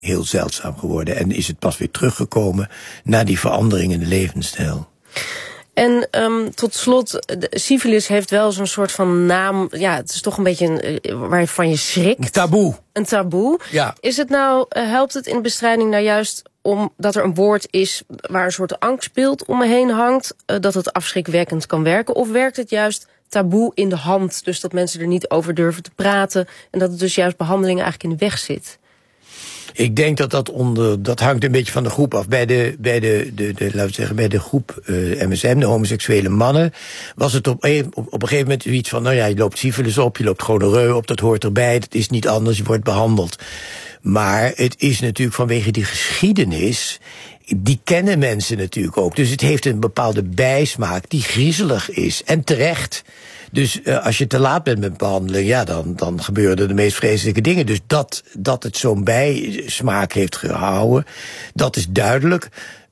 heel zeldzaam geworden. En is het pas weer teruggekomen na die verandering in de levensstijl. En tot slot, syfilis heeft wel zo'n soort van naam. Ja, het is toch een beetje waarvan je schrikt. Een taboe. Ja. Is het nou, helpt het in de bestrijding nou juist omdat er een woord is waar een soort angstbeeld om me heen hangt, dat het afschrikwekkend kan werken? Of werkt het juist taboe in de hand, dus dat mensen er niet over durven te praten en dat het dus juist behandelingen eigenlijk in de weg zit? Ik denk dat hangt een beetje van de groep af. Bij laten we zeggen, bij de groep MSM, de homoseksuele mannen, was het op een gegeven moment zoiets van, nou ja, je loopt syfilis op, je loopt gonoreu op, dat hoort erbij, dat is niet anders, je wordt behandeld. Maar het is natuurlijk vanwege die geschiedenis, die kennen mensen natuurlijk ook. Dus het heeft een bepaalde bijsmaak die griezelig is. En terecht. Dus als je te laat bent met behandeling, ja, dan gebeuren er de meest vreselijke dingen. Dus dat het zo'n bijsmaak heeft gehouden, dat is duidelijk.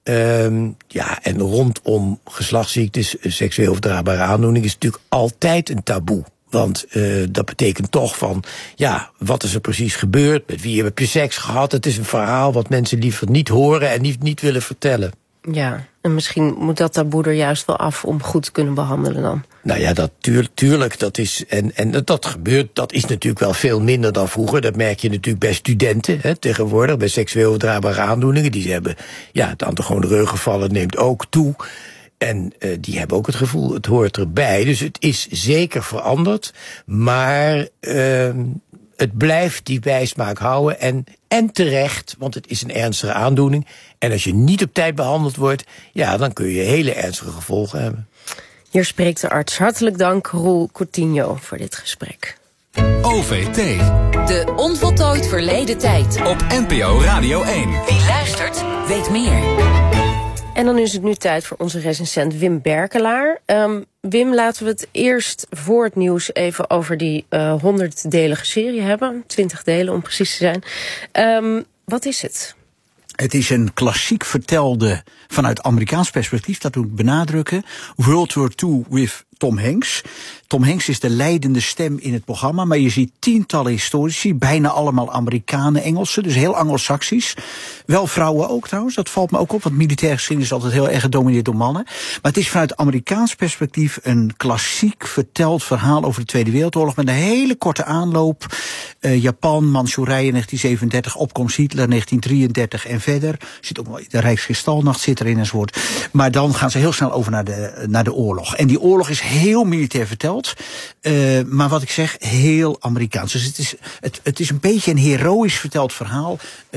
Ja, en rondom geslachtsziektes, seksueel overdraagbare aandoening, is natuurlijk altijd een taboe. Want dat betekent toch van, ja, wat is er precies gebeurd? Met wie heb je seks gehad? Het is een verhaal wat mensen liever niet horen en niet willen vertellen. Ja, en misschien moet dat taboe er juist wel af om goed te kunnen behandelen dan. Nou ja, tuurlijk, dat is, en dat gebeurt, dat is natuurlijk wel veel minder dan vroeger. Dat merk je natuurlijk bij studenten, tegenwoordig, bij seksueel overdraagbare aandoeningen. Die hebben, ja, het aantal gonoreugevallen neemt ook toe. En die hebben ook het gevoel, het hoort erbij. Dus het is zeker veranderd, maar het blijft die bijsmaak houden. En terecht, want het is een ernstige aandoening. En als je niet op tijd behandeld wordt, ja, dan kun je hele ernstige gevolgen hebben. Hier spreekt de arts. Hartelijk dank, Roel Coutinho, voor dit gesprek. OVT. De onvoltooid verleden tijd. Op NPO Radio 1. Wie luistert, weet meer. En dan is het nu tijd voor onze recensent Wim Berkelaar. Wim, laten we het eerst voor het nieuws even over die 100-delige serie hebben. 20 delen om precies te zijn. Wat is het? Het is een klassiek vertelde, vanuit Amerikaans perspectief, dat moet ik benadrukken, World War II with Tom Hanks. Tom Hanks is de leidende stem in het programma, maar je ziet tientallen historici, bijna allemaal Amerikanen, Engelsen, dus heel Anglo-Saxisch. Wel vrouwen ook trouwens, dat valt me ook op, want militaire geschiedenis is altijd heel erg gedomineerd door mannen. Maar het is vanuit Amerikaans perspectief een klassiek verteld verhaal over de Tweede Wereldoorlog, met een hele korte aanloop. Japan, Manchurije 1937, opkomst Hitler 1933 en verder. Zit ook wel de Rijkskristallnacht zit erin enzovoort. Maar dan gaan ze heel snel over naar de oorlog. En die oorlog is heel militair verteld. Maar wat ik zeg, heel Amerikaans. Dus het is een beetje een heroïsch verteld verhaal.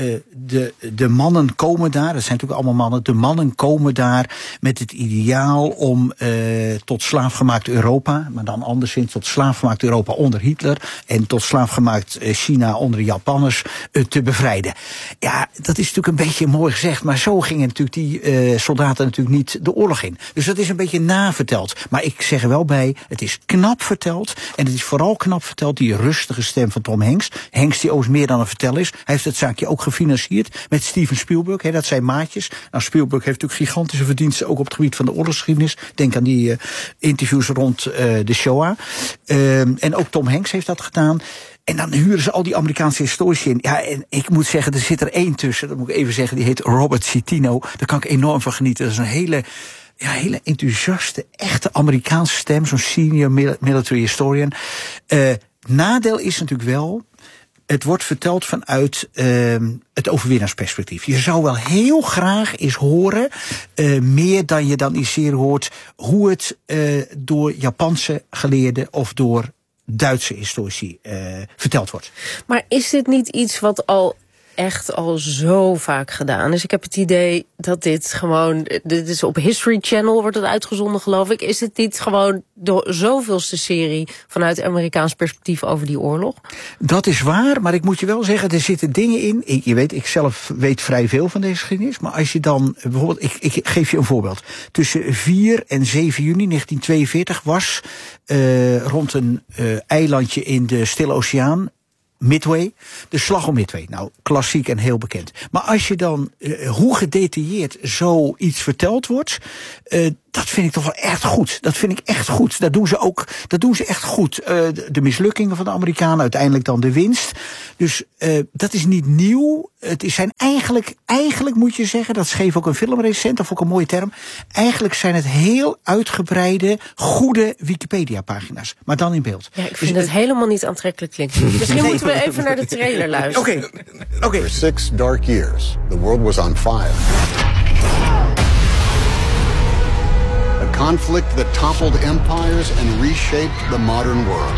De mannen komen daar, dat zijn natuurlijk allemaal mannen. De mannen komen daar met het ideaal om tot slaafgemaakt Europa, maar dan anderszins tot slaafgemaakt Europa onder Hitler en tot slaafgemaakt China onder de Japanners te bevrijden. Ja, dat is natuurlijk een beetje mooi gezegd, maar zo gingen natuurlijk die soldaten natuurlijk niet de oorlog in. Dus dat is een beetje naverteld. Maar ik zeg er wel bij, het is knap verteld. En het is vooral knap verteld, die rustige stem van Tom Hanks. Hanks die overigens meer dan een verteller is. Hij heeft het zaakje ook gefinancierd met Steven Spielberg. Dat zijn maatjes. Nou, Spielberg heeft natuurlijk gigantische verdiensten, ook op het gebied van de oorlogsgeschiedenis. Denk aan die interviews rond de Shoah. En ook Tom Hanks heeft dat gedaan. En dan huren ze al die Amerikaanse historici in. Ja, en ik moet zeggen, er zit er één tussen, dat moet ik even zeggen, die heet Robert Citino. Daar kan ik enorm van genieten. Dat is een hele enthousiaste, echte Amerikaanse stem, zo'n senior military historian. Nadeel is natuurlijk wel, het wordt verteld vanuit het overwinnaarsperspectief. Je zou wel heel graag eens horen, meer dan je dan in serie hoort, hoe het door Japanse geleerden of door Duitse historici verteld wordt. Maar is dit niet iets wat echt al zo vaak gedaan is? Ik heb het idee dat dit is op History Channel wordt het uitgezonden, geloof ik. Is het niet gewoon de zoveelste serie vanuit Amerikaans perspectief over die oorlog? Dat is waar, maar ik moet je wel zeggen, er zitten dingen in. Je weet, ik zelf weet vrij veel van deze geschiedenis, maar als je dan bijvoorbeeld, ik geef je een voorbeeld. Tussen 4 en 7 juni 1942 was rond een eilandje in de Stille Oceaan, Midway, de slag om Midway. Nou, klassiek en heel bekend. Maar als je dan, hoe gedetailleerd zoiets verteld wordt, Dat vind ik toch wel echt goed. Dat vind ik echt goed. Dat doen ze echt goed. De mislukkingen van de Amerikanen, uiteindelijk dan de winst. Dus dat is niet nieuw. Het zijn eigenlijk moet je zeggen, dat schreef ook een filmrecensent, of ook een mooie term. Eigenlijk zijn het heel uitgebreide, goede Wikipedia-pagina's. Maar dan in beeld. Ja, ik vind het helemaal niet aantrekkelijk klinken. Misschien moeten we even naar de trailer luisteren. Oké. For 6 dark years, the world was on fire. A conflict that toppled empires and reshaped the modern world.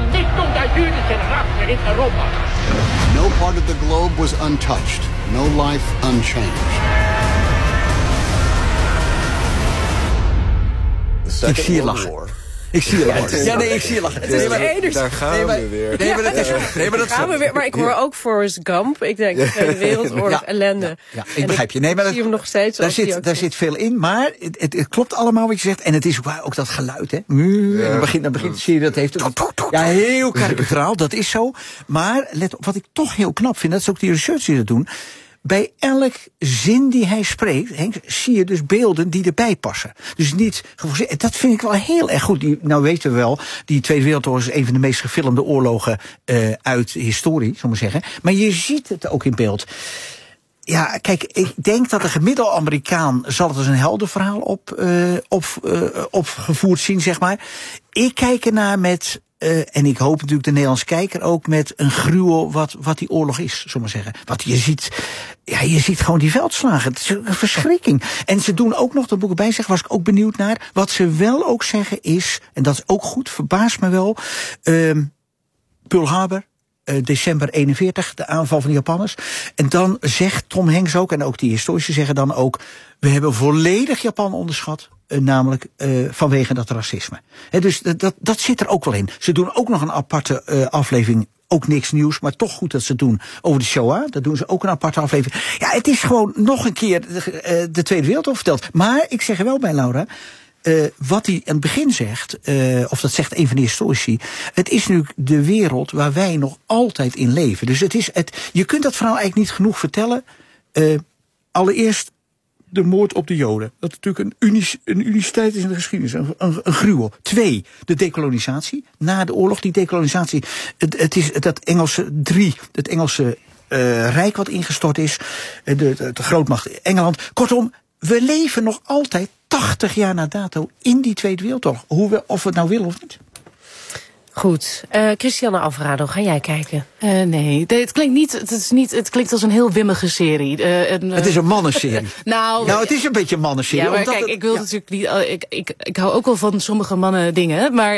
No part of the globe was untouched, no life unchanged. The Second zie je World lachen. War. Ik zie je lachen. Ja, nee, ik zie je lachen. Daar gaan we weer. Maar ik hoor ook Forrest Gump. Ik denk, Tweede Wereldoorlog, ellende. Ja, ik begrijp je. Nee, maar zie hem nog steeds. Daar zit veel in, maar het klopt allemaal wat je zegt. En het is ook dat geluid, hè. Dan begint zie je dat heeft. Ja, heel karikaturaal, dat is zo. Maar let op, wat ik toch heel knap vind, dat is ook die research die dat doen. Bij elk zin die hij spreekt, Henk, zie je dus beelden die erbij passen. Dus niet, dat vind ik wel heel erg goed. Nou weten we wel, die Tweede Wereldoorlog is een van de meest gefilmde oorlogen uit de historie, zullen we zeggen. Maar je ziet het ook in beeld. Ja, kijk, ik denk dat de gemiddelde Amerikaan zal het als een heldenverhaal opgevoerd zien, zeg maar. Ik kijk ernaar met... en ik hoop natuurlijk de Nederlandse kijker ook met een gruwel wat die oorlog is, zullen we maar zeggen. Wat je ziet gewoon die veldslagen. Het is een verschrikking. En ze doen ook nog, dat boek erbij zeggen, was ik ook benieuwd naar. Wat ze wel ook zeggen is, en dat is ook goed, verbaast me wel, Pearl Harbor. December 41, de aanval van de Japanners. En dan zegt Tom Hanks ook, en ook die historici zeggen dan ook, we hebben volledig Japan onderschat, namelijk vanwege dat racisme. Dus dat zit er ook wel in. Ze doen ook nog een aparte aflevering, ook niks nieuws, maar toch goed dat ze het doen over de Shoah. Dat doen ze ook een aparte aflevering. Ja, het is gewoon nog een keer de Tweede Wereldoorlog verteld. Maar ik zeg er wel bij, Laura, wat hij aan het begin zegt, of dat zegt een van de historici, het is nu de wereld waar wij nog altijd in leven. Dus je kunt dat verhaal eigenlijk niet genoeg vertellen. Allereerst de moord op de Joden. Dat natuurlijk een uniciteit is in de geschiedenis. Een gruwel. 2, de dekolonisatie. Na de oorlog, die dekolonisatie. Het is het Engelse Rijk wat ingestort is. De grootmacht Engeland. Kortom, we leven nog altijd 80 jaar na dato in die Tweede Wereldoorlog. Of we het nou willen of niet. Goed. Christiane Alvarado, ga jij kijken? Nee, het klinkt niet. Het klinkt als een heel wimmige serie. Het is een mannenserie. Nou, het is een beetje een mannenserie. Ja, maar kijk, ik wil natuurlijk niet. Ik hou ook wel van sommige mannen dingen, maar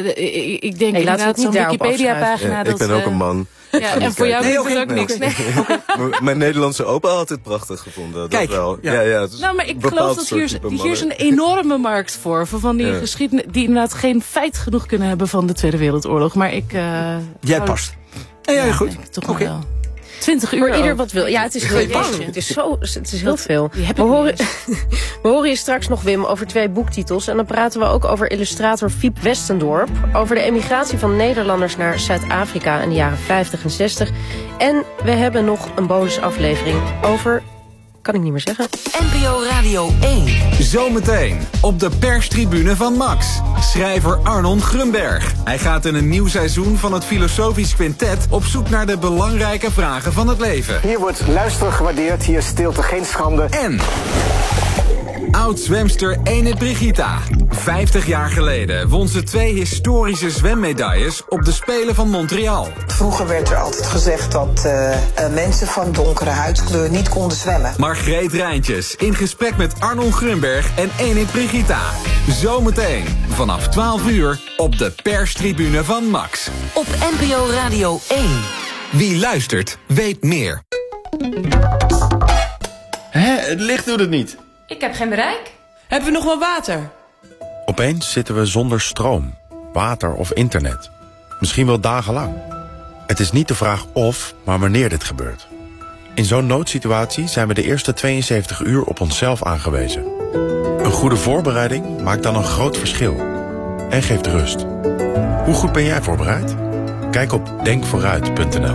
ik denk inderdaad zo'n Wikipedia-pagina. Ik ben ook een man. Ja, en voor jou is er ook niks. Nee. Mijn Nederlandse opa had het prachtig gevonden. Kijk, dat wel. Ja. Nou, maar ik geloof dat hier is een enorme markt voor van die geschiedenis die inderdaad geen feit genoeg kunnen hebben van de Tweede Wereldoorlog. Maar jij past. Ja, goed. Toch wel. 20 uur. Voor ieder wat wil. Ja, het is heel lang. Het is heel veel. We horen je straks nog, Wim, over 2 boektitels. En dan praten we ook over illustrator Fiep Westendorp. Over de emigratie van Nederlanders naar Zuid-Afrika in de jaren 50 en 60. En we hebben nog een bonusaflevering over... Kan ik niet meer zeggen. NPO Radio 1. Zometeen op de perstribune van Max. Schrijver Arnon Grunberg. Hij gaat in een nieuw seizoen van het Filosofisch Quintet op zoek naar de belangrijke vragen van het leven. Hier wordt luisteren gewaardeerd, hier is stilte geen schande. En oud-zwemster Enid Brigita. 50 jaar geleden won ze 2 historische zwemmedailles op de Spelen van Montreal. Vroeger werd er altijd gezegd dat mensen van donkere huidskleur niet konden zwemmen. Margreet Rijntjes in gesprek met Arnon Grunberg en Enid Brigita. Zometeen vanaf 12 uur op de perstribune van Max. Op NPO Radio 1. Wie luistert, weet meer. Het licht doet het niet. Ik heb geen bereik. Hebben we nog wel water? Opeens zitten we zonder stroom, water of internet. Misschien wel dagenlang. Het is niet de vraag of, maar wanneer dit gebeurt. In zo'n noodsituatie zijn we de eerste 72 uur op onszelf aangewezen. Een goede voorbereiding maakt dan een groot verschil. En geeft rust. Hoe goed ben jij voorbereid? Kijk op denkvooruit.nl.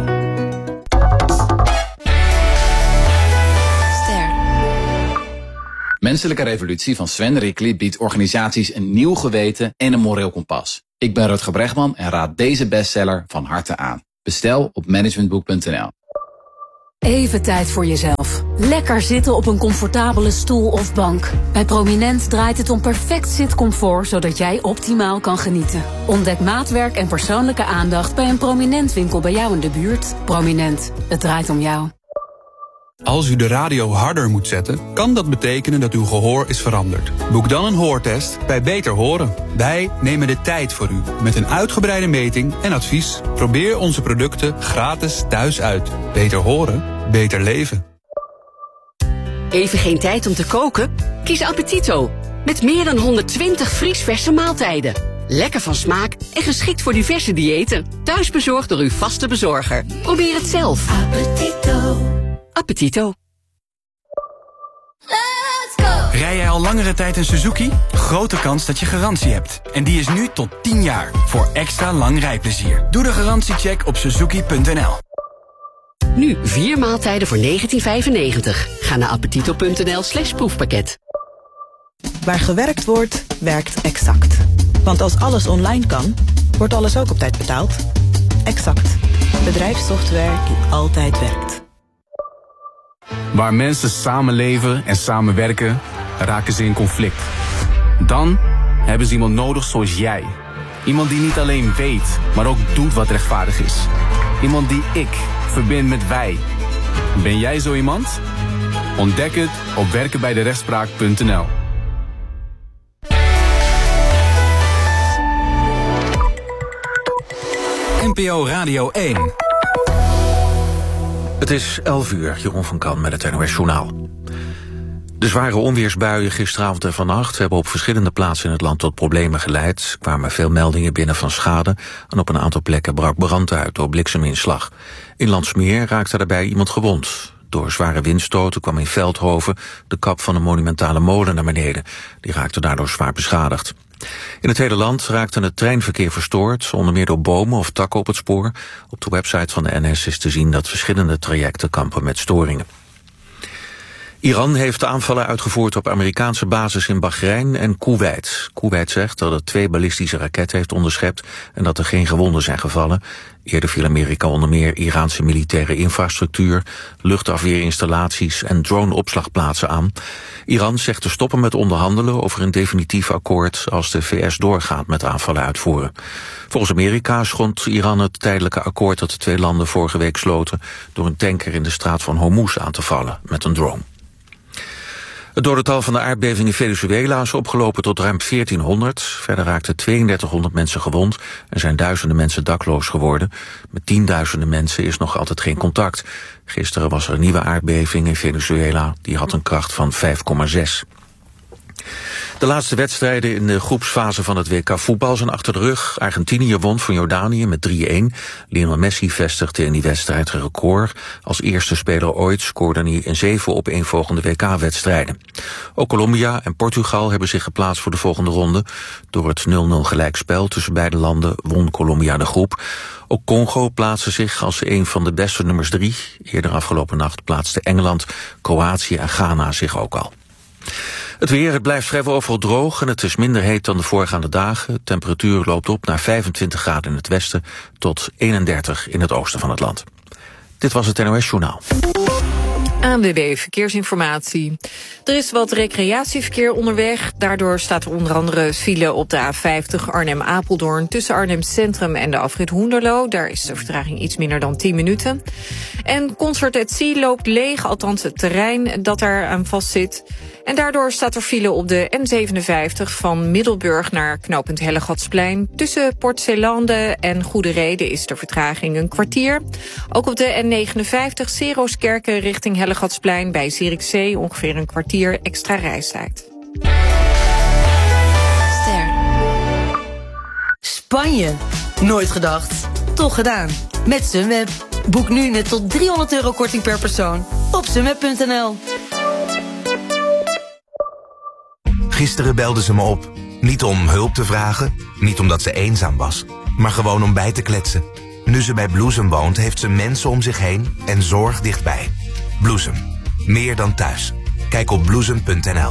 Menselijke Revolutie van Sven Rickli biedt organisaties een nieuw geweten en een moreel kompas. Ik ben Rutger Bregman en raad deze bestseller van harte aan. Bestel op managementboek.nl. Even tijd voor jezelf. Lekker zitten op een comfortabele stoel of bank. Bij Prominent draait het om perfect zitcomfort, zodat jij optimaal kan genieten. Ontdek maatwerk en persoonlijke aandacht bij een Prominent winkel bij jou in de buurt. Prominent, het draait om jou. Als u de radio harder moet zetten, kan dat betekenen dat uw gehoor is veranderd. Boek dan een hoortest bij Beter Horen. Wij nemen de tijd voor u met een uitgebreide meting en advies. Probeer onze producten gratis thuis uit. Beter horen, beter leven. Even geen tijd om te koken? Kies Appetito. Met meer dan 120 vriesverse maaltijden. Lekker van smaak en geschikt voor diverse diëten. Thuis bezorgd door uw vaste bezorger. Probeer het zelf. Appetito. Rij jij al langere tijd een Suzuki? Grote kans dat je garantie hebt. En die is nu tot 10 jaar. Voor extra lang rijplezier. Doe de garantiecheck op suzuki.nl. Nu 4 maaltijden voor €19,95. Ga naar appetito.nl/proefpakket. Waar gewerkt wordt, werkt Exact. Want als alles online kan, wordt alles ook op tijd betaald. Exact. Bedrijfssoftware die altijd werkt. Waar mensen samenleven en samenwerken, raken ze in conflict. Dan hebben ze iemand nodig zoals jij. Iemand die niet alleen weet, maar ook doet wat rechtvaardig is. Iemand die ik verbind met wij. Ben jij zo iemand? Ontdek het op werkenbijderechtspraak.nl. NPO Radio 1. Het is 11 uur, Jeroen van Kan met het NOS Journaal. De zware onweersbuien gisteravond en vannacht hebben op verschillende plaatsen in het land tot problemen geleid. Er kwamen veel meldingen binnen van schade en op een aantal plekken brak brand uit door blikseminslag. In Landsmeer raakte daarbij iemand gewond. Door zware windstoten kwam in Veldhoven de kap van een monumentale molen naar beneden. Die raakte daardoor zwaar beschadigd. In het hele land raakte het treinverkeer verstoord, onder meer door bomen of takken op het spoor. Op de website van de NS is te zien dat verschillende trajecten kampen met storingen. Iran heeft aanvallen uitgevoerd op Amerikaanse bases in Bahrein en Koeweit. Koeweit zegt dat het 2 ballistische raketten heeft onderschept en dat er geen gewonden zijn gevallen. Eerder viel Amerika onder meer Iraanse militaire infrastructuur, luchtafweerinstallaties en drone-opslagplaatsen aan. Iran zegt te stoppen met onderhandelen over een definitief akkoord als de VS doorgaat met aanvallen uitvoeren. Volgens Amerika schond Iran het tijdelijke akkoord dat de 2 landen vorige week sloten door een tanker in de straat van Hormuz aan te vallen met een drone. Het dodental van de aardbeving in Venezuela is opgelopen tot ruim 1400. Verder raakten 3200 mensen gewond en zijn duizenden mensen dakloos geworden. Met tienduizenden mensen is nog altijd geen contact. Gisteren was er een nieuwe aardbeving in Venezuela. Die had een kracht van 5,6. De laatste wedstrijden in de groepsfase van het WK voetbal zijn achter de rug. Argentinië won van Jordanië met 3-1. Lionel Messi vestigde in die wedstrijd een record. Als eerste speler ooit scoorde hij in 7 opeenvolgende WK-wedstrijden. Ook Colombia en Portugal hebben zich geplaatst voor de volgende ronde. Door het 0-0 gelijkspel tussen beide landen won Colombia de groep. Ook Congo plaatste zich als een van de beste nummers 3. Eerder afgelopen nacht plaatsten Engeland, Kroatië en Ghana zich ook al. Het weer, het blijft vrijwel overal droog en het is minder heet dan de voorgaande dagen. De temperatuur loopt op naar 25 graden in het westen tot 31 in het oosten van het land. Dit was het NOS Journaal. ANWB Verkeersinformatie. Er is wat recreatieverkeer onderweg. Daardoor staat er onder andere file op de A50 Arnhem-Apeldoorn... tussen Arnhem Centrum en de afrit Hoenderloo. Daar is de vertraging iets minder dan 10 minuten. En Concert at Sea loopt leeg, althans het terrein dat daar aan vastzit. En daardoor staat er file op de N57 van Middelburg naar knooppunt Hellegatsplein. Tussen Port Zeelanden en Goede Reden is de vertraging een kwartier. Ook op de N59 Seroskerken richting Hellegatsplein bij Zierikzee ongeveer een kwartier extra reistijd. Ster. Spanje. Nooit gedacht. Toch gedaan. Met Sunweb. Boek nu met tot €300 korting per persoon op sunweb.nl. Gisteren belde ze me op. Niet om hulp te vragen, niet omdat ze eenzaam was, maar gewoon om bij te kletsen. Nu ze bij Bloesem woont, heeft ze mensen om zich heen en zorg dichtbij. Bloesem. Meer dan thuis. Kijk op bloesem.nl.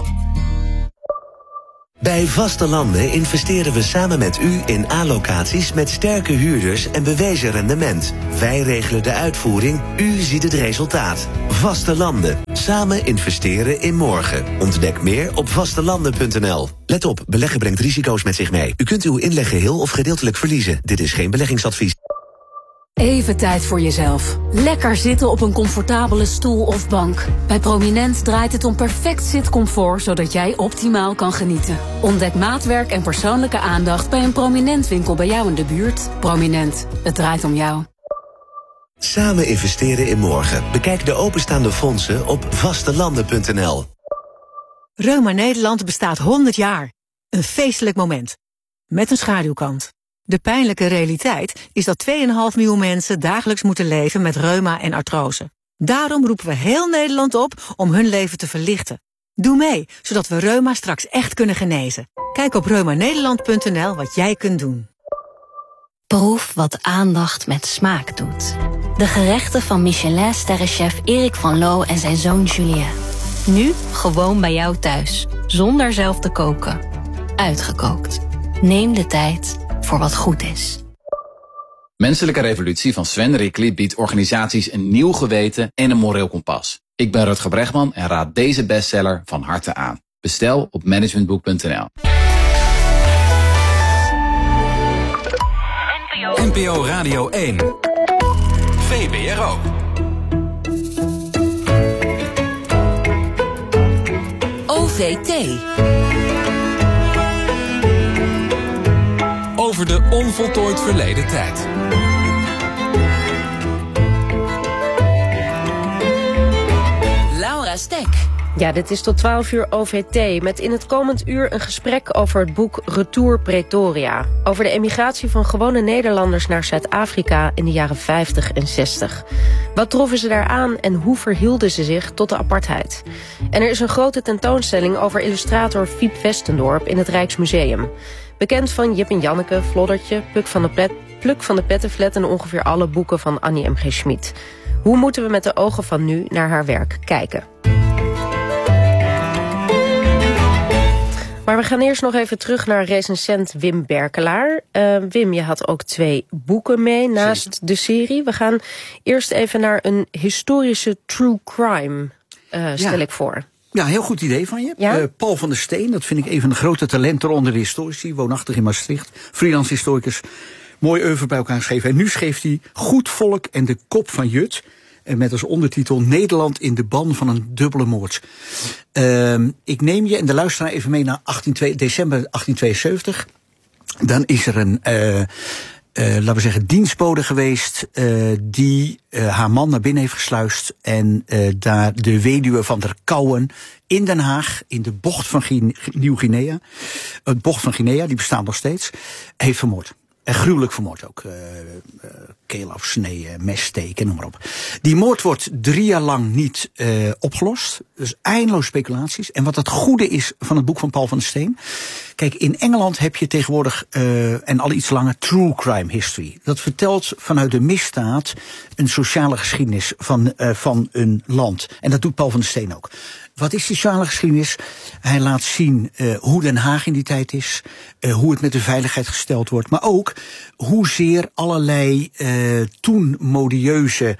Bij Vaste Landen investeren we samen met u in A-locaties met sterke huurders en bewezen rendement. Wij regelen de uitvoering, u ziet het resultaat. Vaste Landen. Samen investeren in morgen. Ontdek meer op vastelanden.nl. Let op, beleggen brengt risico's met zich mee. U kunt uw inleg geheel of gedeeltelijk verliezen. Dit is geen beleggingsadvies. Even tijd voor jezelf. Lekker zitten op een comfortabele stoel of bank. Bij Prominent draait het om perfect zitcomfort, zodat jij optimaal kan genieten. Ontdek maatwerk en persoonlijke aandacht bij een Prominent winkel bij jou in de buurt. Prominent, het draait om jou. Samen investeren in morgen. Bekijk de openstaande fondsen op vastelanden.nl. Reuma Nederland bestaat 100 jaar. Een feestelijk moment. Met een schaduwkant. De pijnlijke realiteit is dat 2,5 miljoen mensen dagelijks moeten leven met reuma en artrose. Daarom roepen we heel Nederland op om hun leven te verlichten. Doe mee, zodat we reuma straks echt kunnen genezen. Kijk op reumanederland.nl wat jij kunt doen. Proef wat aandacht met smaak doet. De gerechten van Michelin-sterrenchef Erik van Loo en zijn zoon Julien. Nu gewoon bij jou thuis, zonder zelf te koken. Uitgekookt. Neem de tijd voor wat goed is. Menselijke Revolutie van Sven Rickly biedt organisaties een nieuw geweten en een moreel kompas. Ik ben Rutger Bregman en raad deze bestseller van harte aan. Bestel op managementboek.nl. NPO Radio 1. VPRO. OVT. Over de onvoltooid verleden tijd. Laura Stek. Ja, dit is tot 12 uur OVT, met in het komend uur een gesprek over het boek Retour Pretoria. Over de emigratie van gewone Nederlanders naar Zuid-Afrika in de jaren 50 en 60. Wat troffen ze daar aan en hoe verhielden ze zich tot de apartheid? En er is een grote tentoonstelling over illustrator Fiep Westendorp in het Rijksmuseum. Bekend van Jip en Janneke, Floddertje, Pluk van de Pettenflat en ongeveer alle boeken van Annie M.G. Schmid. Hoe moeten we met de ogen van nu naar haar werk kijken? Maar we gaan eerst nog even terug naar recensent Wim Berkelaar. Wim, je had ook 2 boeken mee naast de serie. We gaan eerst even naar een historische true crime, stel ik voor. Ja, heel goed idee van je. Ja? Paul van der Steen, dat vind ik een van de grote talenten onder de historici. Woonachtig in Maastricht, freelance historicus. Mooi oeuvre bij elkaar geschreven. En nu schreef hij Goed Volk en de Kop van Jut. En met als ondertitel Nederland in de ban van een dubbele moord. Ik neem je en de luisteraar even mee naar december 1872. Dan is er een, laten we zeggen, dienstbode geweest die haar man naar binnen heeft gesluist. En daar de weduwe van der Kouwen in Den Haag, in de bocht van Nieuw-Guinea, het bocht van Guinea, die bestaat nog steeds, heeft vermoord. En gruwelijk vermoord ook. Keel afsneden, messteken, noem maar op. Die moord wordt 3 jaar lang niet opgelost. Dus eindeloos speculaties. En wat het goede is van het boek van Paul van der Steen. Kijk, in Engeland heb je tegenwoordig, en al iets langer, true crime history. Dat vertelt vanuit de misdaad een sociale geschiedenis van een land. En dat doet Paul van der Steen ook. Wat is die sociale geschiedenis? Hij laat zien hoe Den Haag in die tijd is. Hoe het met de veiligheid gesteld wordt. Maar ook hoezeer allerlei toen modieuze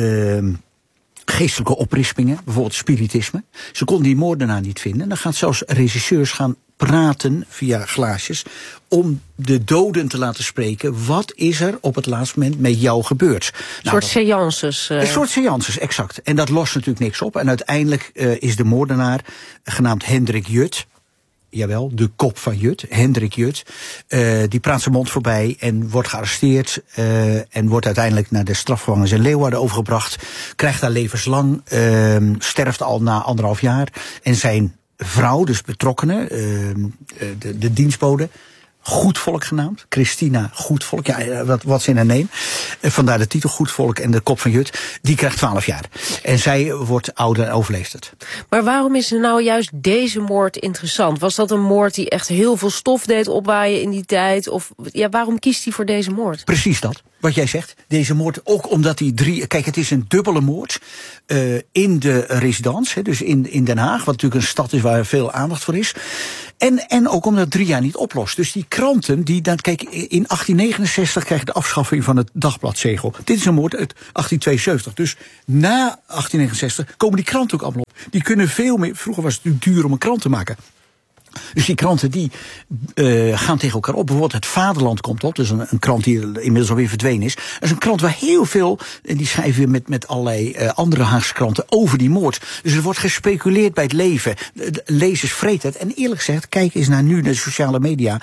geestelijke oprispingen, bijvoorbeeld spiritisme. Ze konden die moordenaar niet vinden. Dan gaat zelfs regisseurs gaan praten via glaasjes om de doden te laten spreken. Wat is er op het laatste moment met jou gebeurd? Een soort seances. Een soort seances, exact. En dat lost natuurlijk niks op. En uiteindelijk is de moordenaar, genaamd Hendrik Jut, jawel, de kop van Jut, Hendrik Jut, die praat zijn mond voorbij en wordt gearresteerd en wordt uiteindelijk naar de strafgevangenis in Leeuwarden overgebracht. Krijgt daar levenslang, sterft al na 1,5 jaar. En zijn vrouw, dus betrokkenen, de dienstbode, Goed Volk genaamd, Christina Goed Volk, ja, wat is in haar neem. Vandaar de titel Goed Volk en de kop van Jut, die krijgt 12 jaar. En zij wordt ouder en overleeft het. Maar waarom is nou juist deze moord interessant? Was dat een moord die echt heel veel stof deed opwaaien in die tijd? Of ja, waarom kiest hij voor deze moord? Precies dat. wat jij zegt, deze moord, ook omdat die 3... Kijk, het is een dubbele moord in de residence, dus in Den Haag, wat natuurlijk een stad is waar veel aandacht voor is. En ook omdat het 3 jaar niet oplost. Dus die kranten, kijk, in 1869 krijg je de afschaffing van het dagbladzegel. Dit is een moord uit 1872. Dus na 1869 komen die kranten ook allemaal op. Die kunnen veel meer... Vroeger was het natuurlijk duur om een krant te maken. Dus die kranten die gaan tegen elkaar op. Bijvoorbeeld het Vaderland komt op. Dus een krant die inmiddels alweer verdwenen is. Dat is een krant waar heel veel... En die schrijven weer met allerlei andere Haagse kranten over die moord. Dus er wordt gespeculeerd bij het leven. De lezers vreten het. En eerlijk gezegd, kijk eens naar nu de sociale media.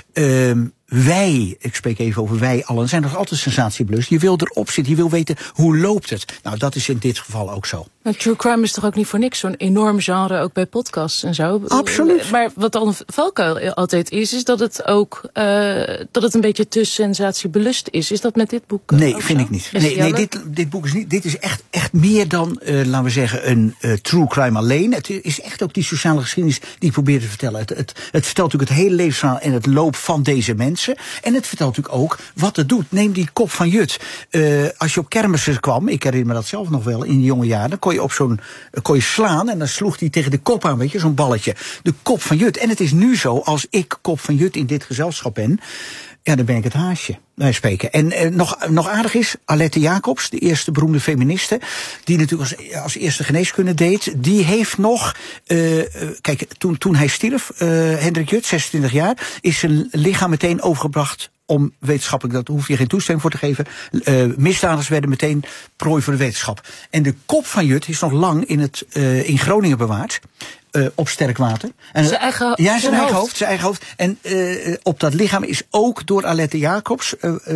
Wij, ik spreek even over wij allen, zijn nog altijd sensatiebelust. Je wil erop zitten, je wil weten hoe loopt het. Nou, dat is in dit geval ook zo. Maar true crime is toch ook niet voor niks zo'n enorm genre, ook bij podcasts en zo? Absoluut. Maar wat dan een valkuil altijd is dat het ook dat het een beetje te sensatiebelust is. Is dat met dit boek? Nee, vind ik niet. Nee, dit boek is niet. Dit is echt meer dan, laten we zeggen, een true crime alleen. Het is echt ook die sociale geschiedenis die ik probeer te vertellen. Het vertelt natuurlijk het hele levensverhaal en het loop van deze mensen. En het vertelt natuurlijk ook wat het doet. Neem die kop van Jut. Als je op kermissen kwam, ik herinner me dat zelf nog wel in de jonge jaren, dan kon je kon je slaan en dan sloeg hij tegen de kop aan, weet je, zo'n balletje. De kop van Jut. En het is nu zo, als ik kop van Jut in dit gezelschap ben, ja, dan ben ik het haasje, wij spreken. En nog aardig is, Alette Jacobs, de eerste beroemde feministe, die natuurlijk als eerste geneeskunde deed, die heeft nog, kijk, toen hij stierf, Hendrik Jut, 26 jaar, is zijn lichaam meteen overgebracht om wetenschappelijk, dat hoef je geen toestemming voor te geven. Misdadigers werden meteen prooi voor de wetenschap. En de kop van Jut is nog lang in Groningen bewaard. Op sterk water. En zijn eigen hoofd. En op dat lichaam is ook door Alette Jacobs,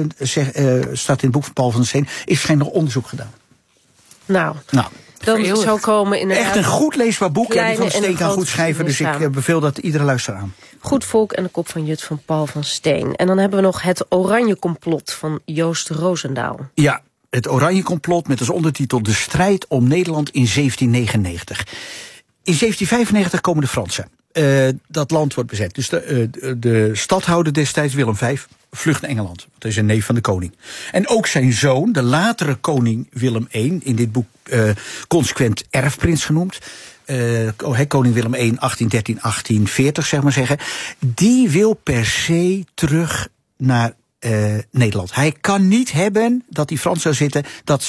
staat in het boek van Paul van Steen, is waarschijnlijk nog onderzoek gedaan. Nou. Dan zou komen inderdaad. Echt een goed leesbaar boek. Ja, die van Steen kan goed schrijven, dus ik beveel dat iedere luisteraar aan. Goed volk en de kop van Jut van Paul van Steen. En dan hebben we nog Het Oranje Complot van Joost Roosendaal. Ja, Het Oranje Complot met als ondertitel De strijd om Nederland in 1799. In 1795 komen de Fransen. Dat land wordt bezet. Dus de stadhouder destijds, Willem V, vlucht naar Engeland. Dat is een neef van de koning. En ook zijn zoon, de latere koning Willem I, in dit boek consequent erfprins genoemd. Koning Willem I, 1813, 1840, zeg maar zeggen. Die wil per se terug naar Nederland. Hij kan niet hebben dat die Fransen zitten, dat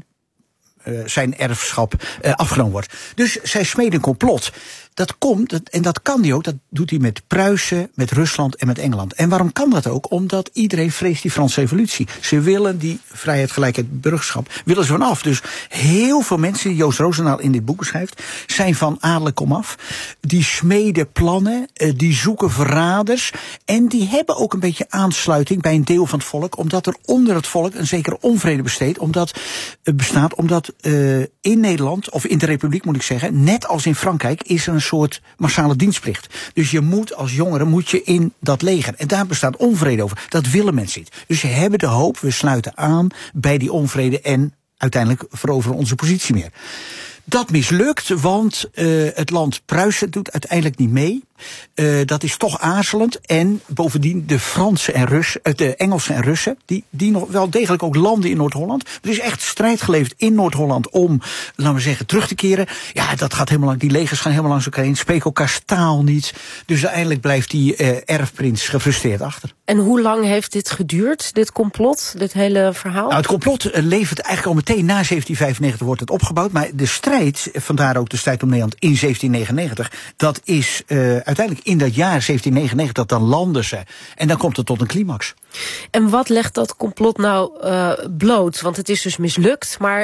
zijn erfschap afgenomen wordt. Dus zij smeden een complot. Dat komt, en dat kan hij ook, dat doet hij met Pruisen, met Rusland en met Engeland. En waarom kan dat ook? Omdat iedereen vreest die Franse revolutie. Ze willen die vrijheid, gelijkheid, burgerschap, willen ze vanaf. Dus heel veel mensen, die Joost Roosendaal in dit boek beschrijft, zijn van adellijk komaf. Die smeden plannen, die zoeken verraders. En die hebben ook een beetje aansluiting bij een deel van het volk, omdat er onder het volk een zekere onvrede bestaat. Omdat in Nederland, of in de Republiek moet ik zeggen, net als in Frankrijk, is er een soort massale dienstplicht. Dus je moet als jongere in dat leger. En daar bestaat onvrede over. Dat willen mensen niet. Dus ze hebben de hoop, we sluiten aan bij die onvrede en uiteindelijk veroveren onze positie meer. Dat mislukt, want het land Pruisen doet uiteindelijk niet mee. Dat is toch aarzelend. En bovendien de Fransen en de Engelsen en Russen, die nog wel degelijk ook landen in Noord-Holland. Er is echt strijd geleverd in Noord-Holland om, laten we zeggen, terug te keren. Ja, dat gaat helemaal lang. Die legers gaan helemaal langs elkaar heen, spreken elkaars taal niet. Dus uiteindelijk blijft die erfprins gefrustreerd achter. En hoe lang heeft dit geduurd, dit complot, dit hele verhaal? Nou, het complot levert eigenlijk al meteen na 1795 wordt het opgebouwd. Maar de strijd, vandaar ook de strijd om Nederland in 1799, dat is uiteindelijk in dat jaar 1799, dan landen ze. En dan komt het tot een climax. En wat legt dat complot nou bloot? Want het is dus mislukt, maar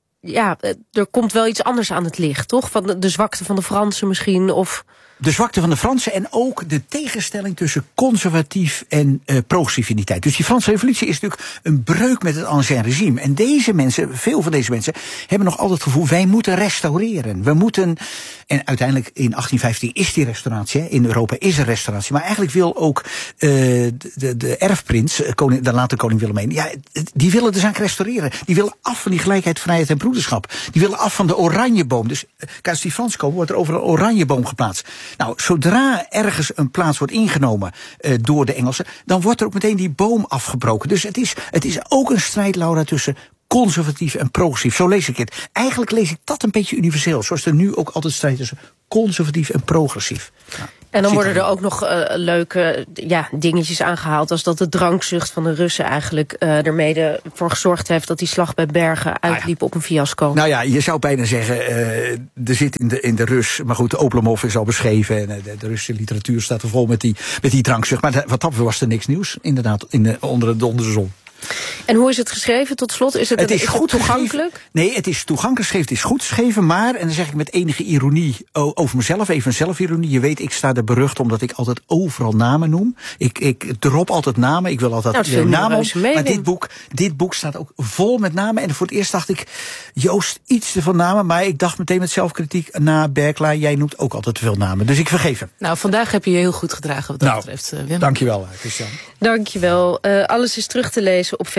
er komt wel iets anders aan het licht, toch? Van de zwakte van de Fransen misschien, of... De zwakte van de Fransen en ook de tegenstelling tussen conservatief en progressiviteit. Dus die Franse revolutie is natuurlijk een breuk met het ancien regime. En deze mensen, veel van deze mensen, hebben nog altijd het gevoel, wij moeten restaureren. We moeten, en uiteindelijk in 1815 is die restauratie, in Europa is er restauratie. Maar eigenlijk wil ook de erfprins, de later koning Willem I, die willen de zaak restaureren. Die willen af van die gelijkheid, vrijheid en broederschap. Die willen af van de oranjeboom. Dus als die Fransen komen, wordt er over een oranjeboom geplaatst. Nou, zodra ergens een plaats wordt ingenomen door de Engelsen, dan wordt er ook meteen die boom afgebroken. Dus het is ook een strijd, Laura, tussen conservatief en progressief. Zo lees ik het. Eigenlijk lees ik dat een beetje universeel. Zoals er nu ook altijd strijd tussen conservatief en progressief. Nou, en dan worden er ook nog leuke dingetjes aangehaald, als dat de drankzucht van de Russen eigenlijk er mede voor gezorgd heeft dat die slag bij Bergen uitliep op een fiasco. Nou ja, je zou bijna zeggen, er zit in de Rus, maar goed, Oblomov is al beschreven en de Russische literatuur staat er vol met die drankzucht. Maar wat dat was er niks nieuws, inderdaad, onder de zon. En hoe is het geschreven tot slot? Is het goed toegankelijk? Nee, het is toegankelijk geschreven, het is goed geschreven, maar, en dan zeg ik met enige ironie over mezelf, even een zelfironie. Je weet, ik sta er berucht omdat ik altijd overal namen noem. Ik drop altijd namen, ik wil altijd namen op. Maar dit boek staat ook vol met namen. En voor het eerst dacht ik, Joost, iets te veel namen, maar ik dacht meteen met zelfkritiek, na Berklaar, jij noemt ook altijd te veel namen. Dus ik vergeef hem. Nou, vandaag heb je je heel goed gedragen wat dat betreft, Wim. Dankjewel, Christian. Dankjewel. Alles is terug te lezen op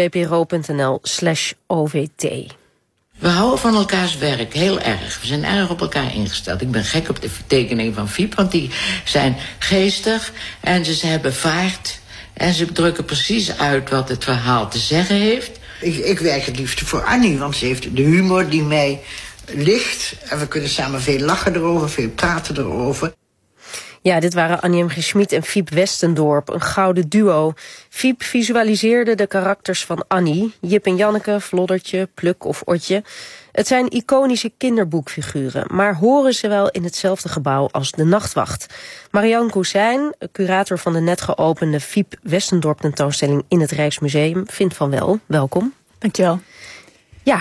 vpro.nl/OVT. We houden van elkaars werk, heel erg. We zijn erg op elkaar ingesteld. Ik ben gek op de tekeningen van Fiep, want die zijn geestig en ze hebben vaart. En ze drukken precies uit wat het verhaal te zeggen heeft. Ik werk het liefst voor Annie, want ze heeft de humor die mij ligt. En we kunnen samen veel lachen erover, veel praten erover. Ja, dit waren Annie M. G. Schmid en Fiep Westendorp, een gouden duo. Fiep visualiseerde de karakters van Annie, Jip en Janneke, Floddertje, Pluk of Otje. Het zijn iconische kinderboekfiguren, maar horen ze wel in hetzelfde gebouw als de Nachtwacht. Marianne Cousijn, curator van de net geopende Fiep Westendorp tentoonstelling in het Rijksmuseum, vindt van wel. Welkom. Dankjewel. Ja,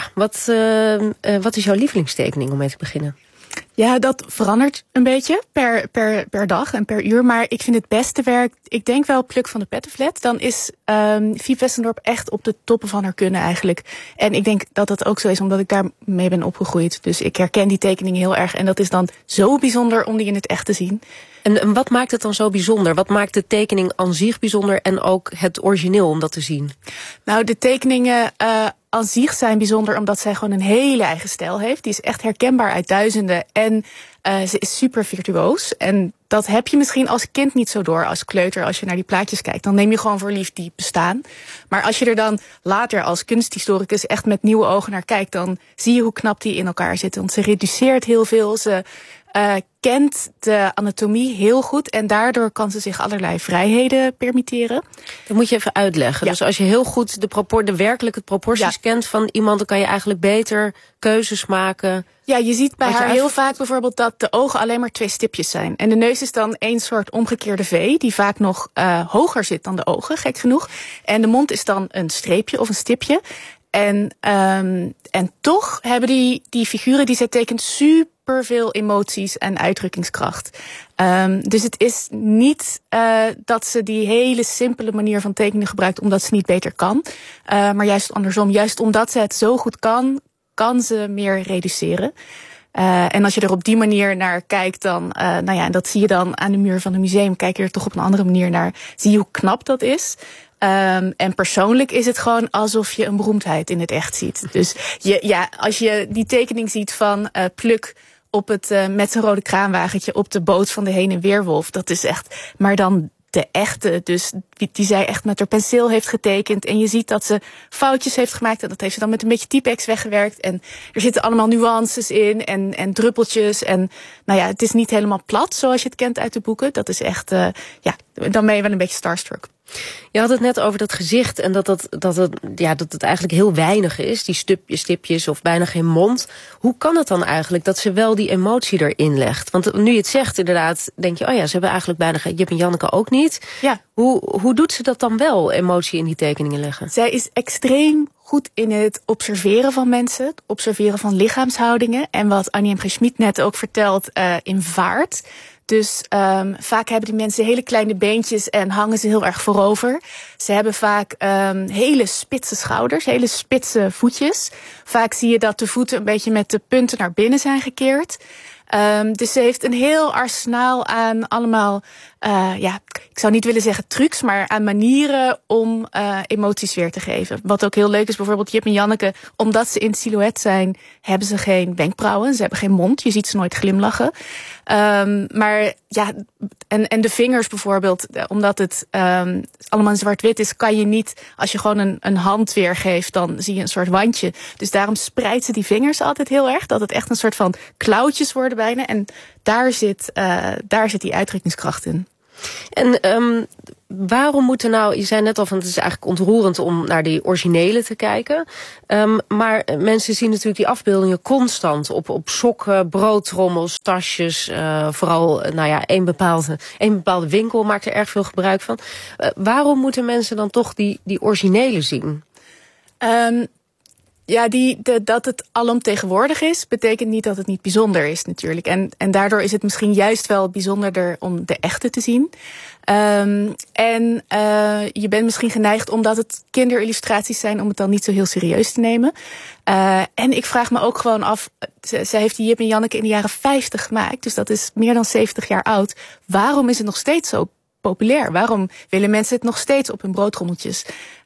wat is jouw lievelingstekening om mee te beginnen? Ja, dat verandert een beetje per dag en per uur. Maar ik vind het beste werk, ik denk wel Pluk van de Pettenflat. Dan is Fiep Westendorp echt op de toppen van haar kunnen eigenlijk. En ik denk dat dat ook zo is, omdat ik daarmee ben opgegroeid. Dus ik herken die tekening heel erg. En dat is dan zo bijzonder om die in het echt te zien. En wat maakt het dan zo bijzonder? Wat maakt de tekening aan zich bijzonder en ook het origineel om dat te zien? Nou, de tekeningen aan zich zijn bijzonder omdat zij gewoon een hele eigen stijl heeft. Die is echt herkenbaar uit duizenden en ze is super virtuoos. En dat heb je misschien als kind niet zo door, als kleuter. Als je naar die plaatjes kijkt, dan neem je gewoon voor lief die bestaan. Maar als je er dan later als kunsthistoricus echt met nieuwe ogen naar kijkt, dan zie je hoe knap die in elkaar zitten. Want ze reduceert heel veel, ze kent de anatomie heel goed en daardoor kan ze zich allerlei vrijheden permitteren. Dat moet je even uitleggen. Ja. Dus als je heel goed de werkelijke proporties kent van iemand, dan kan je eigenlijk beter keuzes maken. Ja, je ziet bij haar heel vaak bijvoorbeeld dat de ogen alleen maar 2 stipjes zijn. En de neus is dan een soort omgekeerde V, die vaak nog hoger zit dan de ogen, gek genoeg. En de mond is dan een streepje of een stipje. En toch hebben die figuren die zij tekent super veel emoties en uitdrukkingskracht. Dus het is niet dat ze die hele simpele manier van tekenen gebruikt omdat ze niet beter kan. Maar juist andersom, juist omdat ze het zo goed kan ze meer reduceren. En als je er op die manier naar kijkt, dan, en dat zie je dan aan de muur van het museum, kijk je er toch op een andere manier naar, zie je hoe knap dat is. En persoonlijk is het gewoon alsof je een beroemdheid in het echt ziet. Dus als je die tekening ziet van Pluk op met zijn rode kraanwagentje op de boot van de heen- en weerwolf, dat is echt, maar dan de echte, dus die zij echt met haar penseel heeft getekend. En je ziet dat ze foutjes heeft gemaakt. En dat heeft ze dan met een beetje Typex weggewerkt. En er zitten allemaal nuances in en druppeltjes. En het is niet helemaal plat zoals je het kent uit de boeken. Dat is echt, dan ben je wel een beetje starstruck. Je had het net over dat gezicht en dat het eigenlijk heel weinig is. Die stipjes of bijna geen mond. Hoe kan het dan eigenlijk dat ze wel die emotie erin legt? Want nu je het zegt inderdaad, denk je, ze hebben eigenlijk bijna geen, Jip en Janneke ook niet. Ja. Hoe doet ze dat dan wel, emotie in die tekeningen leggen? Zij is extreem goed in het observeren van mensen, het observeren van lichaamshoudingen. En wat Annie M. G. Schmid net ook vertelt, in vaart. Dus vaak hebben die mensen hele kleine beentjes en hangen ze heel erg voorover. Ze hebben vaak hele spitse schouders, hele spitse voetjes. Vaak zie je dat de voeten een beetje met de punten naar binnen zijn gekeerd. Dus ze heeft een heel arsenaal aan allemaal, ik zou niet willen zeggen trucs, maar aan manieren om emoties weer te geven. Wat ook heel leuk is, bijvoorbeeld Jip en Janneke, omdat ze in het silhouet zijn, hebben ze geen wenkbrauwen, ze hebben geen mond, je ziet ze nooit glimlachen. Maar ja, en de vingers bijvoorbeeld, omdat het allemaal in zwart-wit is, kan je niet, als je gewoon een hand weergeeft, dan zie je een soort wandje. Dus daarom spreidt ze die vingers altijd heel erg, dat het echt een soort van klauwtjes worden bijna. En daar zit die uitdrukkingskracht in. En waarom moeten nou, je zei net al van het is eigenlijk ontroerend om naar die originele te kijken. Maar mensen zien natuurlijk die afbeeldingen constant op sokken, broodtrommels, tasjes. Vooral, één bepaalde winkel maakt er erg veel gebruik van. Waarom moeten mensen dan toch die originele zien? Dat het alomtegenwoordig is, betekent niet dat het niet bijzonder is natuurlijk. En daardoor is het misschien juist wel bijzonderder om de echte te zien. Je bent misschien geneigd, omdat het kinderillustraties zijn, om het dan niet zo heel serieus te nemen. En ik vraag me ook gewoon af, zij heeft die Jip en Janneke in de jaren 50 gemaakt. Dus dat is meer dan 70 jaar oud. Waarom is het nog steeds zo populair? Waarom willen mensen het nog steeds op hun broodtrommeltjes?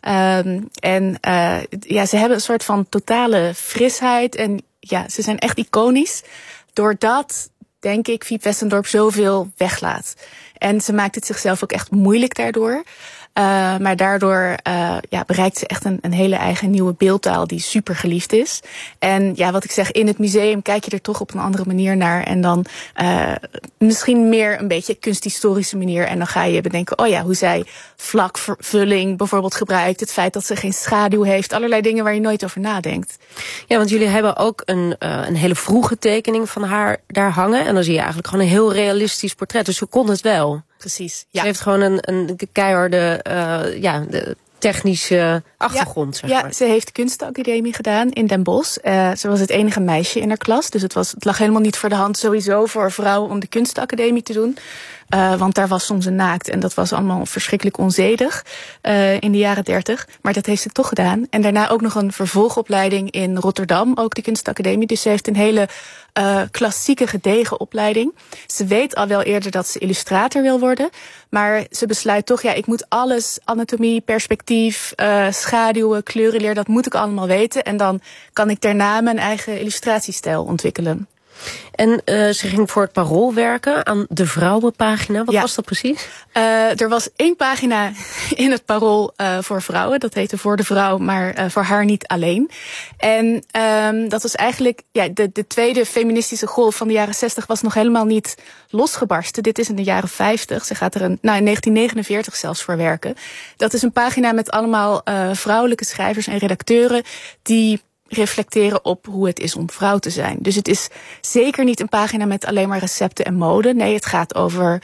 Ze hebben een soort van totale frisheid. En ja, ze zijn echt iconisch. Doordat, denk ik, Fiep Westendorp zoveel weglaat. En ze maakt het zichzelf ook echt moeilijk daardoor. Maar daardoor bereikt ze echt een hele eigen nieuwe beeldtaal die super geliefd is. En ja, wat ik zeg, in het museum kijk je er toch op een andere manier naar. En dan misschien meer een beetje kunsthistorische manier. En dan ga je bedenken, hoe zij vlakvulling bijvoorbeeld gebruikt. Het feit dat ze geen schaduw heeft. Allerlei dingen waar je nooit over nadenkt. Ja, want jullie hebben ook een hele vroege tekening van haar daar hangen. En dan zie je eigenlijk gewoon een heel realistisch portret. Dus ze kon het wel. Precies. Ja. Ze heeft gewoon een keiharde de technische achtergrond. Zeg maar. Ja, ze heeft kunstacademie gedaan in Den Bosch. Ze was het enige meisje in haar klas. Dus het lag helemaal niet voor de hand sowieso voor vrouwen om de kunstacademie te doen. Want daar was soms een naakt. En dat was allemaal verschrikkelijk onzedig in de jaren 30. Maar dat heeft ze toch gedaan. En daarna ook nog een vervolgopleiding in Rotterdam. Ook de kunstacademie. Dus ze heeft een hele klassieke gedegen opleiding. Ze weet al wel eerder dat ze illustrator wil worden. Maar ze besluit toch, ik moet alles, anatomie, perspectief, schaduwen, kleurenleer, dat moet ik allemaal weten. En dan kan ik daarna mijn eigen illustratiestijl ontwikkelen. En ze ging voor het Parool werken aan de vrouwenpagina. Wat was dat precies? Er was 1 pagina in het Parool voor vrouwen. Dat heette Voor de Vrouw, maar voor haar niet alleen. En dat was eigenlijk, de tweede feministische golf van de jaren 60 was nog helemaal niet losgebarsten. Dit is in de jaren 50. Ze gaat er in 1949 zelfs voor werken. Dat is een pagina met allemaal vrouwelijke schrijvers en redacteuren die reflecteren op hoe het is om vrouw te zijn. Dus het is zeker niet een pagina met alleen maar recepten en mode. Nee, het gaat over,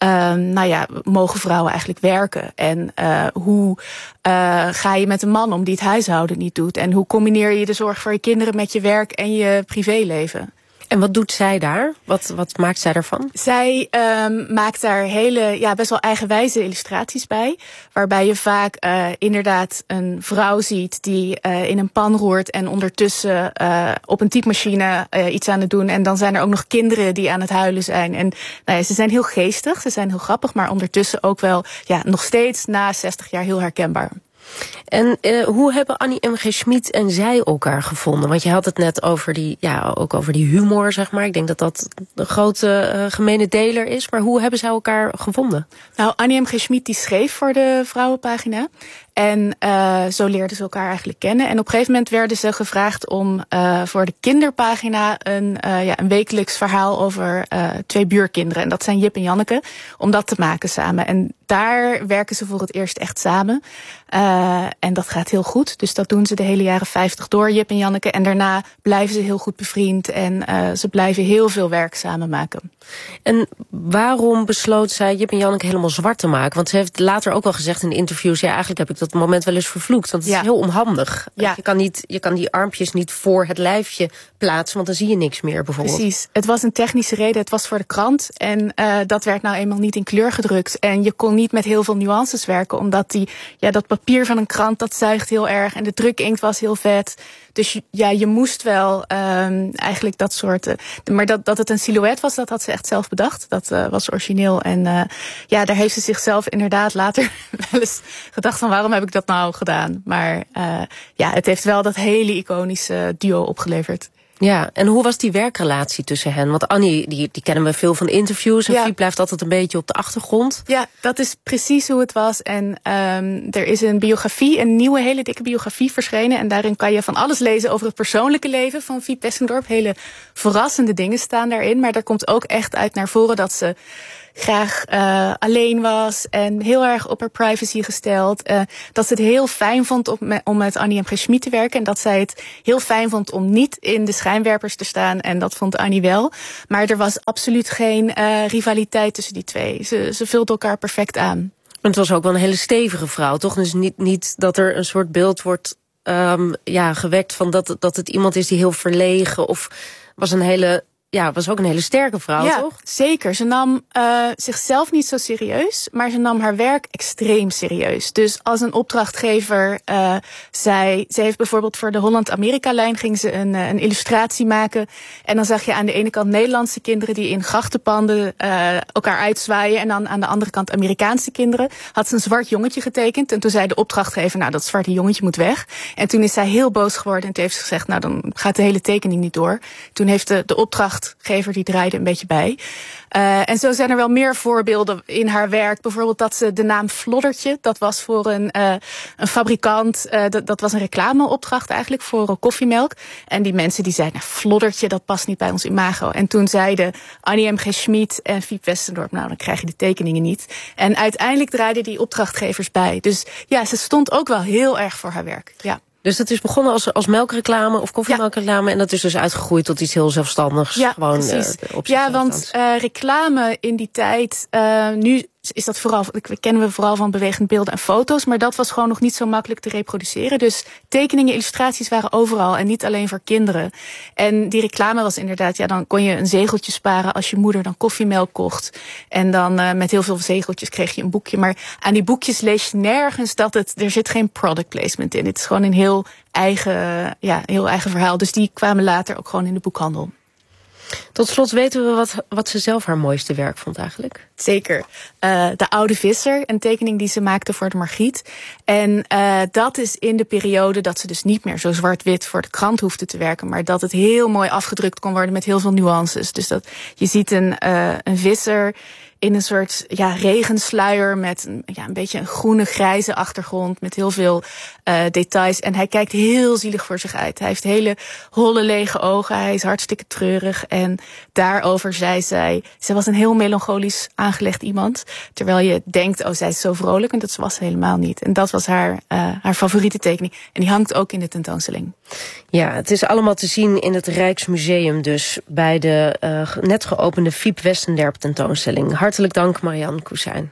mogen vrouwen eigenlijk werken? En hoe ga je met een man om die het huishouden niet doet? En hoe combineer je de zorg voor je kinderen met je werk en je privéleven? En wat doet zij daar? Wat maakt zij daarvan? Zij maakt daar hele, best wel eigenwijze illustraties bij. Waarbij je vaak inderdaad een vrouw ziet die in een pan roert en ondertussen op een typemachine iets aan het doen. En dan zijn er ook nog kinderen die aan het huilen zijn. En ze zijn heel geestig, ze zijn heel grappig, maar ondertussen ook wel nog steeds na 60 jaar heel herkenbaar. En hoe hebben Annie M. G. Schmid en zij elkaar gevonden? Want je had het net over die humor, zeg maar. Ik denk dat dat een grote gemene deler is. Maar hoe hebben zij elkaar gevonden? Nou, Annie M. G. Schmid die schreef voor de vrouwenpagina. En zo leerden ze elkaar eigenlijk kennen. En op een gegeven moment werden ze gevraagd om voor de kinderpagina een wekelijks verhaal over 2 buurkinderen. En dat zijn Jip en Janneke, om dat te maken samen. En daar werken ze voor het eerst echt samen. En dat gaat heel goed. Dus dat doen ze de hele jaren 50 door, Jip en Janneke. En daarna blijven ze heel goed bevriend. En ze blijven heel veel werk samen maken. En waarom besloot zij Jip en Janneke helemaal zwart te maken? Want ze heeft later ook wel gezegd in de interviews, eigenlijk heb ik dat moment wel eens vervloekt. Want het is heel onhandig. Ja. Je kan die armpjes niet voor het lijfje plaatsen, want dan zie je niks meer bijvoorbeeld. Precies. Het was een technische reden. Het was voor de krant. En dat werd nou eenmaal niet in kleur gedrukt. En je kon niet met heel veel nuances werken, omdat dat papier van een krant, dat zuigt heel erg. En de drukinkt was heel vet. Dus ja, je moest wel eigenlijk dat soort... maar dat het een silhouet was, dat had ze echt zelf bedacht. Dat was origineel. En ja, daar heeft ze zichzelf inderdaad later wel eens gedacht van waarom heb ik dat nou gedaan? Maar ja, het heeft wel dat hele iconische duo opgeleverd. Ja, en hoe was die werkrelatie tussen hen? Want Annie, die kennen we veel van interviews. En Fiep blijft altijd een beetje op de achtergrond. Ja, dat is precies hoe het was. En er is een biografie, een nieuwe hele dikke biografie verschenen. En daarin kan je van alles lezen over het persoonlijke leven van Fiep Westendorp. Hele verrassende dingen staan daarin. Maar daar komt ook echt uit naar voren dat ze graag alleen was en heel erg op haar privacy gesteld. Dat ze het heel fijn vond om met Annie M. G. Schmid te werken. En dat zij het heel fijn vond om niet in de schijnwerpers te staan. En dat vond Annie wel. Maar er was absoluut geen rivaliteit tussen die twee. Ze vulden elkaar perfect aan. En het was ook wel een hele stevige vrouw, toch? Dus niet dat er een soort beeld wordt gewekt van dat het iemand is die heel verlegen of was ook een hele sterke vrouw, ja, toch? Zeker. Ze nam zichzelf niet zo serieus, maar ze nam haar werk extreem serieus. Dus als een opdrachtgever ze heeft bijvoorbeeld voor de Holland-Amerika-lijn ging ze een illustratie maken. En dan zag je aan de ene kant Nederlandse kinderen die in grachtenpanden elkaar uitzwaaien. En dan aan de andere kant Amerikaanse kinderen. Had ze een zwart jongetje getekend. En toen zei de opdrachtgever, nou, dat zwarte jongetje moet weg. En toen is zij heel boos geworden en toen heeft ze gezegd, nou, dan gaat de hele tekening niet door. Toen heeft de opdrachtgever die draaide een beetje bij. En zo zijn er wel meer voorbeelden in haar werk. Bijvoorbeeld dat ze de naam Floddertje, dat was voor een fabrikant, dat was een reclameopdracht eigenlijk voor koffiemelk. En die mensen die zeiden, nou, Floddertje, dat past niet bij ons imago. En toen zeiden Annie M. G. Schmid en Fiep Westendorp, nou, dan krijg je de tekeningen niet. En uiteindelijk draaiden die opdrachtgevers bij. Dus ja, ze stond ook wel heel erg voor haar werk. Ja. Dus dat is begonnen als melkreclame of koffiemelkreclame. En dat is dus uitgegroeid tot iets heel zelfstandigs. Ja, gewoon, precies. Ja, want reclame in die tijd, nu is dat vooral, kennen we vooral van bewegend beelden en foto's. Maar dat was gewoon nog niet zo makkelijk te reproduceren. Dus tekeningen, illustraties waren overal en niet alleen voor kinderen. En die reclame was inderdaad, ja, dan kon je een zegeltje sparen als je moeder dan koffiemelk kocht. En dan met heel veel zegeltjes kreeg je een boekje. Maar aan die boekjes lees je nergens er zit geen product placement in. Het is gewoon een heel eigen verhaal. Dus die kwamen later ook gewoon in de boekhandel. Tot slot weten we wat ze zelf haar mooiste werk vond eigenlijk. Zeker. De Oude Visser, een tekening die ze maakte voor de Margriet. En dat is in de periode dat ze dus niet meer zo zwart-wit voor de krant hoefde te werken, maar dat het heel mooi afgedrukt kon worden met heel veel nuances. Dus dat je ziet een visser in een soort regensluier met een beetje een groene-grijze achtergrond met heel veel details. En hij kijkt heel zielig voor zich uit. Hij heeft hele holle, lege ogen. Hij is hartstikke treurig. En daarover zei zij, ze was een heel melancholisch aangelegd iemand. Terwijl je denkt, zij is zo vrolijk. En dat was ze helemaal niet. En dat was haar favoriete tekening. En die hangt ook in de tentoonstelling. Ja, het is allemaal te zien in het Rijksmuseum dus bij de net geopende Fiep Westendorp tentoonstelling. Hartelijk dank, Marianne Kusijn.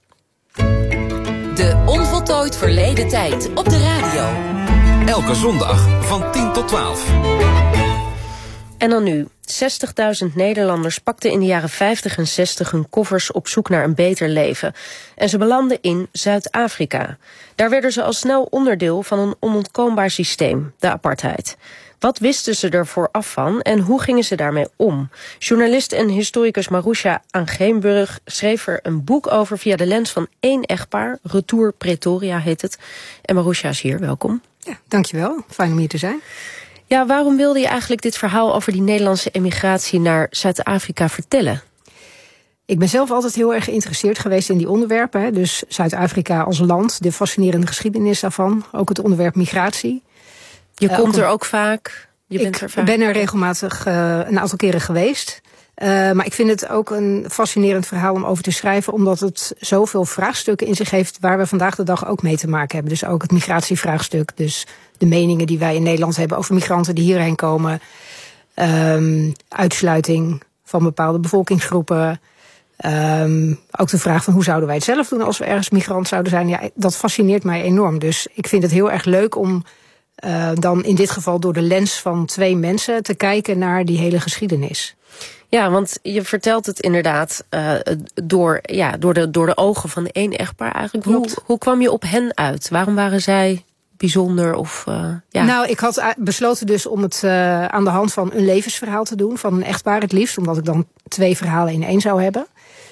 De Onvoltooid Verleden Tijd op de radio. Elke zondag van 10 tot 12. En dan nu. 60.000 Nederlanders pakten in de jaren 50 en 60 hun koffers op zoek naar een beter leven. En ze belanden in Zuid-Afrika. Daar werden ze al snel onderdeel van een onontkoombaar systeem, de apartheid. Wat wisten ze er vooraf van en hoe gingen ze daarmee om? Journalist en historicus Marusha Angeenburg schreef er een boek over via de lens van 1 echtpaar. Retour Pretoria heet het. En Marusha is hier, welkom. Ja, dankjewel. Fijn om hier te zijn. Ja, waarom wilde je eigenlijk dit verhaal over die Nederlandse emigratie naar Zuid-Afrika vertellen? Ik ben zelf altijd heel erg geïnteresseerd geweest in die onderwerpen. Hè. Dus Zuid-Afrika als land, de fascinerende geschiedenis daarvan. Ook het onderwerp migratie. Je komt er ook vaak? Ik ben er regelmatig een aantal keren geweest. Maar ik vind het ook een fascinerend verhaal om over te schrijven, omdat het zoveel vraagstukken in zich heeft waar we vandaag de dag ook mee te maken hebben. Dus ook het migratievraagstuk, dus de meningen die wij in Nederland hebben over migranten die hierheen komen. Uitsluiting van bepaalde bevolkingsgroepen. Ook de vraag van hoe zouden wij het zelf doen als we ergens migrant zouden zijn. Ja, dat fascineert mij enorm. Dus ik vind het heel erg leuk om dan in dit geval door de lens van 2 mensen te kijken naar die hele geschiedenis. Ja, want je vertelt het inderdaad door de ogen van 1 echtpaar eigenlijk. Hoe kwam je op hen uit? Waarom waren zij bijzonder? Of, Nou, ik had besloten dus om het aan de hand van een levensverhaal te doen. Van een echtpaar het liefst, omdat ik dan 2 verhalen in 1 zou hebben.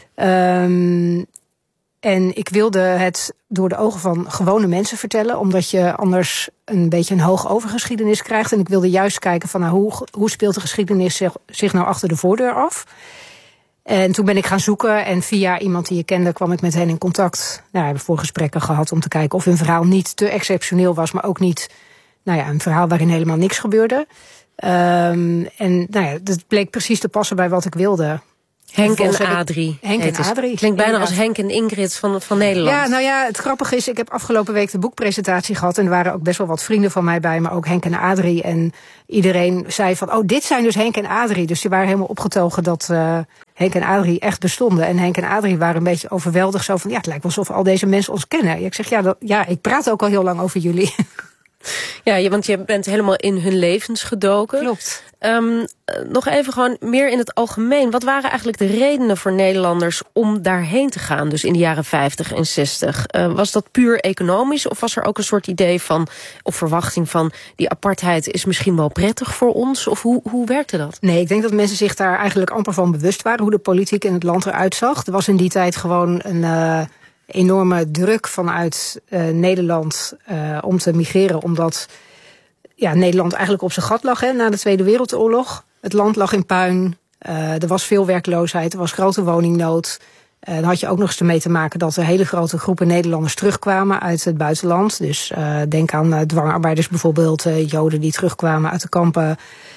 En ik wilde het door de ogen van gewone mensen vertellen, omdat je anders een beetje een hoog overgeschiedenis krijgt. En ik wilde juist kijken van hoe speelt de geschiedenis zich nou achter de voordeur af. En toen ben ik gaan zoeken en via iemand die ik kende kwam ik met hen in contact. Nou, we hebben voorgesprekken gehad om te kijken of hun verhaal niet te exceptioneel was, maar ook niet een verhaal waarin helemaal niks gebeurde. En dat bleek precies te passen bij wat ik wilde. Henk en Adrie. Henk en Adrie. Klinkt bijna als Henk en Ingrid van Nederland. Ja, het grappige is, ik heb afgelopen week de boekpresentatie gehad en er waren ook best wel wat vrienden van mij bij, maar ook Henk en Adrie. En iedereen zei van, dit zijn dus Henk en Adrie. Dus die waren helemaal opgetogen dat Henk en Adrie echt bestonden. En Henk en Adrie waren een beetje overweldigd, zo van, het lijkt wel alsof al deze mensen ons kennen. Ik zeg, ik praat ook al heel lang over jullie. Ja, want je bent helemaal in hun levens gedoken. Klopt. Nog even gewoon meer in het algemeen. Wat waren eigenlijk de redenen voor Nederlanders om daarheen te gaan? Dus in de jaren 50 en 60. Was dat puur economisch? Of was er ook een soort idee van, of verwachting van, die apartheid is misschien wel prettig voor ons? Of hoe werkte dat? Nee, ik denk dat mensen zich daar eigenlijk amper van bewust waren, hoe de politiek in het land eruit zag. Er was in die tijd gewoon een enorme druk vanuit Nederland om te migreren, omdat Nederland eigenlijk op zijn gat lag na de Tweede Wereldoorlog. Het land lag in puin, er was veel werkloosheid, er was grote woningnood. Dan had je ook nog eens mee te maken dat er hele grote groepen Nederlanders terugkwamen uit het buitenland. Dus denk aan dwangarbeiders bijvoorbeeld, Joden die terugkwamen uit de kampen.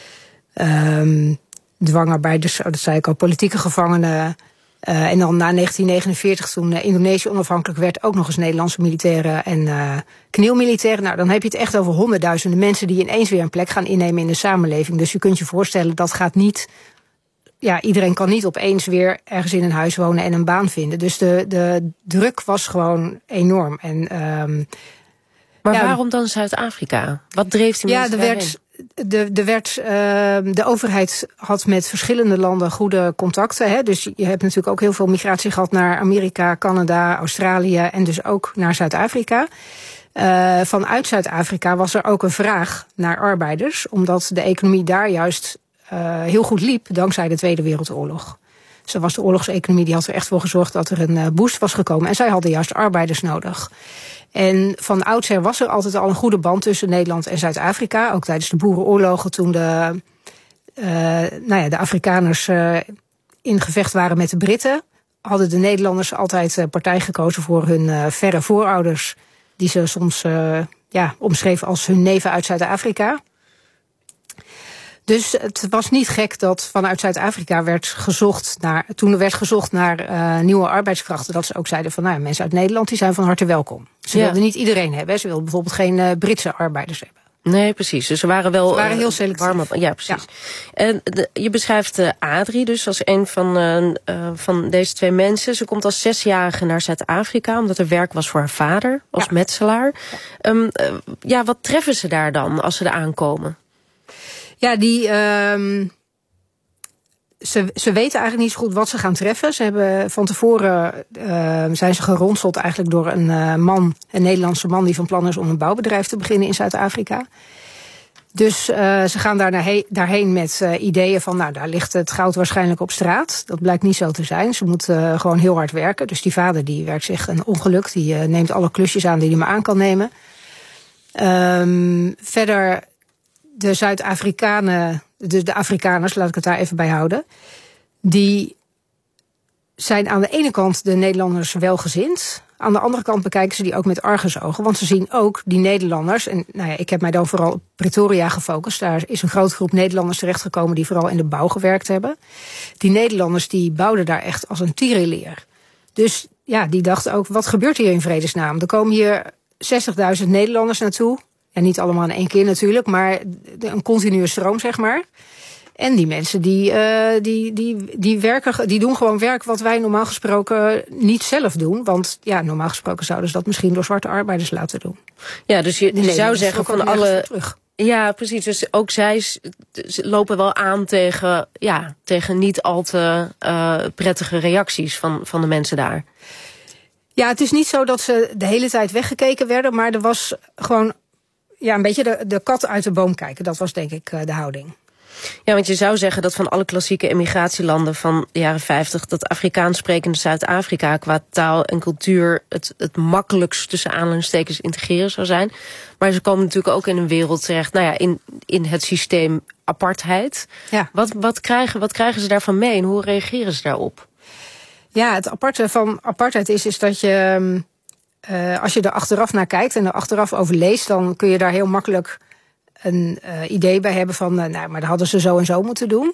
Dwangarbeiders, dat zei ik al, politieke gevangenen. En dan na 1949, toen Indonesië onafhankelijk werd, ook nog eens Nederlandse militairen en knielmilitairen. Nou, dan heb je het echt over honderdduizenden mensen die ineens weer een plek gaan innemen in de samenleving. Dus je kunt je voorstellen, dat gaat niet. Iedereen kan niet opeens weer ergens in een huis wonen en een baan vinden. Dus de druk was gewoon enorm. Maar waarom dan Zuid-Afrika? Wat dreef die mensen daarheen? De overheid had met verschillende landen goede contacten. Hè? Dus je hebt natuurlijk ook heel veel migratie gehad naar Amerika, Canada, Australië en dus ook naar Zuid-Afrika. Vanuit Zuid-Afrika was er ook een vraag naar arbeiders, omdat de economie daar juist heel goed liep dankzij de Tweede Wereldoorlog. Zo was de oorlogseconomie, die had er echt voor gezorgd dat er een boost was gekomen. En zij hadden juist arbeiders nodig. En van oudsher was er altijd al een goede band tussen Nederland en Zuid-Afrika. Ook tijdens de boerenoorlogen, toen de Afrikaners in gevecht waren met de Britten, hadden de Nederlanders altijd partij gekozen voor hun verre voorouders, die ze soms omschreven als hun neven uit Zuid-Afrika. Dus het was niet gek dat vanuit Zuid-Afrika werd gezocht naar, toen er werd gezocht naar nieuwe arbeidskrachten, dat ze ook zeiden van mensen uit Nederland die zijn van harte welkom. Ze wilden niet iedereen hebben. Ze wilden bijvoorbeeld geen Britse arbeiders hebben. Nee, precies. Dus ze waren wel. Ze waren heel selectief. Ja, precies. Ja. En je beschrijft Adrie dus als een van deze 2 mensen. Ze komt als 6-jarige naar Zuid-Afrika, omdat er werk was voor haar vader als metselaar. Wat treffen ze daar dan als ze er aankomen? Ja, ze weten eigenlijk niet zo goed wat ze gaan treffen. Ze hebben van tevoren zijn ze geronseld eigenlijk door een Nederlandse man die van plan is om een bouwbedrijf te beginnen in Zuid-Afrika. Dus ze gaan daarheen met ideeën van, daar ligt het goud waarschijnlijk op straat. Dat blijkt niet zo te zijn. Ze moeten gewoon heel hard werken. Dus die vader die werkt zich een ongeluk. Die neemt alle klusjes aan die hij maar aan kan nemen. Verder de Zuid-Afrikanen, de Afrikaners, laat ik het daar even bij houden, die zijn aan de ene kant de Nederlanders welgezind. Aan de andere kant bekijken ze die ook met argusogen. Want ze zien ook die Nederlanders, en ik heb mij dan vooral op Pretoria gefocust. Daar is een grote groep Nederlanders terechtgekomen die vooral in de bouw gewerkt hebben. Die Nederlanders die bouwden daar echt als een tierenleer. Dus die dachten ook, wat gebeurt hier in vredesnaam? Er komen hier 60.000 Nederlanders naartoe. En niet allemaal in één keer natuurlijk, maar een continue stroom, zeg maar. En die mensen die werken, die doen gewoon werk wat wij normaal gesproken niet zelf doen. Want normaal gesproken zouden ze dat misschien door zwarte arbeiders laten doen. Ja, dus je zou zeggen van alle. Terug. Ja, precies. Dus ook zij lopen wel aan tegen niet al te prettige reacties van de mensen daar. Ja, het is niet zo dat ze de hele tijd weggekeken werden, maar er was gewoon een beetje de kat uit de boom kijken. Dat was denk ik de houding. Ja, want je zou zeggen dat van alle klassieke emigratielanden van de jaren 50... dat Afrikaans sprekende Zuid-Afrika qua taal en cultuur het makkelijkst tussen aanhalingstekens integreren zou zijn. Maar ze komen natuurlijk ook in een wereld terecht, in het systeem apartheid. Ja. Wat krijgen ze daarvan mee en hoe reageren ze daarop? Ja, het aparte van apartheid is dat je, als je er achteraf naar kijkt en er achteraf over leest, dan kun je daar heel makkelijk een idee bij hebben van, maar dat hadden ze zo en zo moeten doen.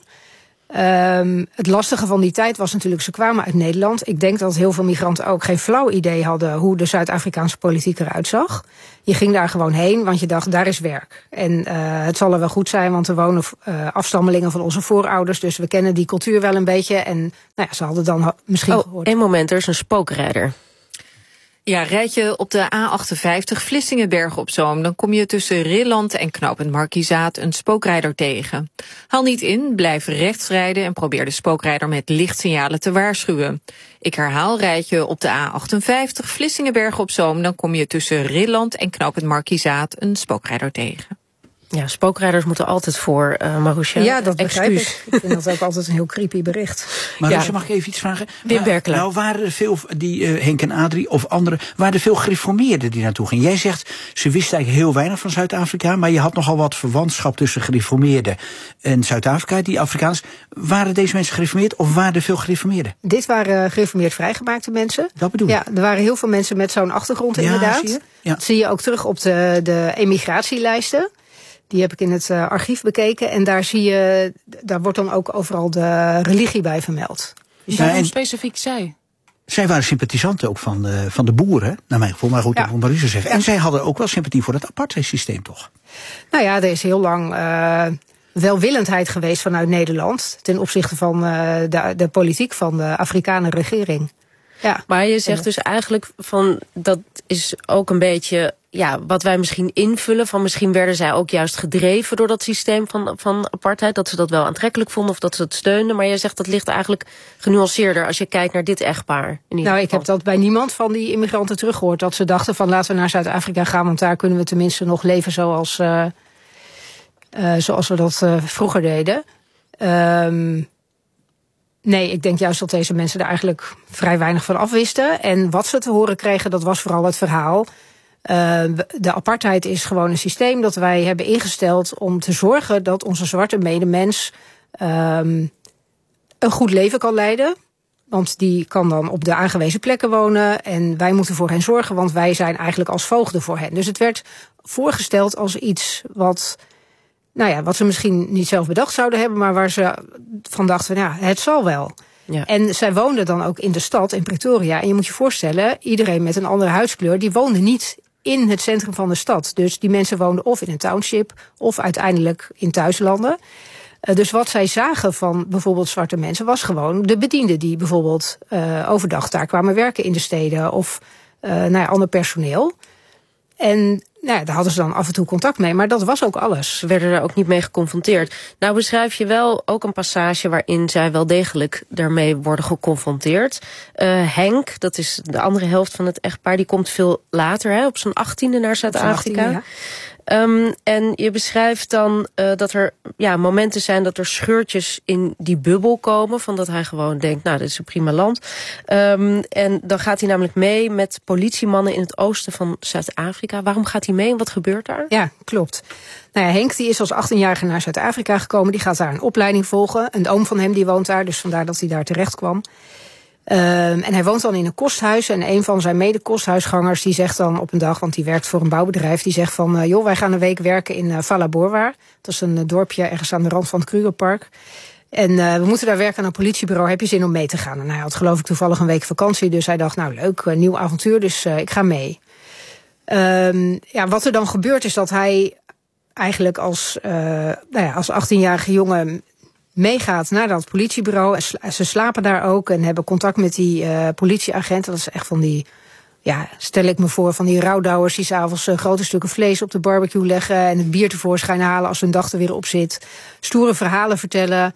Het lastige van die tijd was natuurlijk, ze kwamen uit Nederland. Ik denk dat heel veel migranten ook geen flauw idee hadden hoe de Zuid-Afrikaanse politiek eruit zag. Je ging daar gewoon heen, want je dacht, daar is werk. En het zal er wel goed zijn, want er wonen afstammelingen van onze voorouders, dus we kennen die cultuur wel een beetje. En ze hadden dan misschien gehoord. Eén moment, er is een spookrijder. Ja, rijd je op de A58 Vlissingen-Bergen op Zoom, dan kom je tussen Rilland en knooppunt Markizaat een spookrijder tegen. Haal niet in, blijf rechts rijden en probeer de spookrijder met lichtsignalen te waarschuwen. Ik herhaal, rijd je op de A58 Vlissingen-Bergen op Zoom, dan kom je tussen Rilland en knooppunt Markizaat een spookrijder tegen. Ja, spookrijders moeten altijd voor, Marouche. Ja, dat begrijp ik. Ik vind dat ook altijd een heel creepy bericht. Maar mag ik even iets vragen? Wim Berkelaar. Nou, waren er veel, Henk en Adrie of anderen, waren er veel gereformeerden die naartoe gingen? Jij zegt, ze wisten eigenlijk heel weinig van Zuid-Afrika, maar je had nogal wat verwantschap tussen gereformeerden en Zuid-Afrika, die Afrikaans. Waren deze mensen gereformeerd of waren er veel gereformeerden? Dit waren gereformeerd vrijgemaakte mensen. Dat bedoel ik. Ja, er waren heel veel mensen met zo'n achtergrond inderdaad. Zie je? Ja. Dat zie je ook terug op de emigratielijsten. Die heb ik in het archief bekeken. En daar wordt dan ook overal de religie bij vermeld. Dus waarom specifiek zij? Zij waren sympathisanten ook van de boeren, naar mijn gevoel. Maar goed, dat moet Marouche zeggen. En zij hadden ook wel sympathie voor het apartheidssysteem, toch? Nou ja, er is heel lang welwillendheid geweest vanuit Nederland ten opzichte van de politiek van de Afrikaanse regering. Ja. Maar je zegt dus eigenlijk van dat is ook een beetje wat wij misschien invullen. Van misschien werden zij ook juist gedreven door dat systeem van apartheid. Dat ze dat wel aantrekkelijk vonden of dat ze het steunden. Maar jij zegt dat ligt eigenlijk genuanceerder als je kijkt naar dit echtpaar. Ik heb dat bij niemand van die immigranten teruggehoord. Dat ze dachten van laten we naar Zuid-Afrika gaan, want daar kunnen we tenminste nog leven zoals we dat vroeger deden. Nee, ik denk juist dat deze mensen daar eigenlijk vrij weinig van afwisten. En wat ze te horen kregen, dat was vooral het verhaal. De apartheid is gewoon een systeem dat wij hebben ingesteld om te zorgen dat onze zwarte medemens een goed leven kan leiden. Want die kan dan op de aangewezen plekken wonen. En wij moeten voor hen zorgen, want wij zijn eigenlijk als voogden voor hen. Dus het werd voorgesteld als iets wat ze misschien niet zelf bedacht zouden hebben, maar waar ze van dachten, het zal wel. Ja. En zij woonden dan ook in de stad, in Pretoria. En je moet je voorstellen, iedereen met een andere huidskleur, die woonde niet in het centrum van de stad. Dus die mensen woonden of in een township, of uiteindelijk in thuislanden. Dus wat zij zagen van bijvoorbeeld zwarte mensen was gewoon de bedienden die bijvoorbeeld overdag daar kwamen werken in de steden of ander personeel. En daar hadden ze dan af en toe contact mee, maar dat was ook alles. Ze werden er ook niet mee geconfronteerd. Nou beschrijf je wel ook een passage waarin zij wel degelijk daarmee worden geconfronteerd. Henk, dat is de andere helft van het echtpaar, die komt veel later, op zijn 18e naar Zuid-Afrika. Ja. En je beschrijft dan dat er momenten zijn dat er scheurtjes in die bubbel komen. Van dat hij gewoon denkt, dit is een prima land. En dan gaat hij namelijk mee met politiemannen in het oosten van Zuid-Afrika. Waarom gaat hij mee en wat gebeurt daar? Ja, klopt. Henk die is als 18-jarige naar Zuid-Afrika gekomen. Die gaat daar een opleiding volgen. Een oom van hem die woont daar, dus vandaar dat hij daar terecht kwam. En hij woont dan in een kosthuis. En een van zijn mede-kosthuisgangers die zegt dan op een dag, want die werkt voor een bouwbedrijf, die zegt van, wij gaan een week werken in Phalaborwa. Dat is een dorpje ergens aan de rand van het Krugerpark. En we moeten daar werken aan een politiebureau. Heb je zin om mee te gaan? En hij had geloof ik toevallig een week vakantie. Dus hij dacht, leuk, een nieuw avontuur, dus ik ga mee. Wat er dan gebeurt is dat hij eigenlijk als 18-jarige jongen meegaat naar dat politiebureau. En ze slapen daar ook en hebben contact met die politieagenten. Dat is echt van die, stel ik me voor, van die rouwdouwers die 's avonds grote stukken vlees op de barbecue leggen en het bier tevoorschijn halen als hun dag er weer op zit. Stoere verhalen vertellen.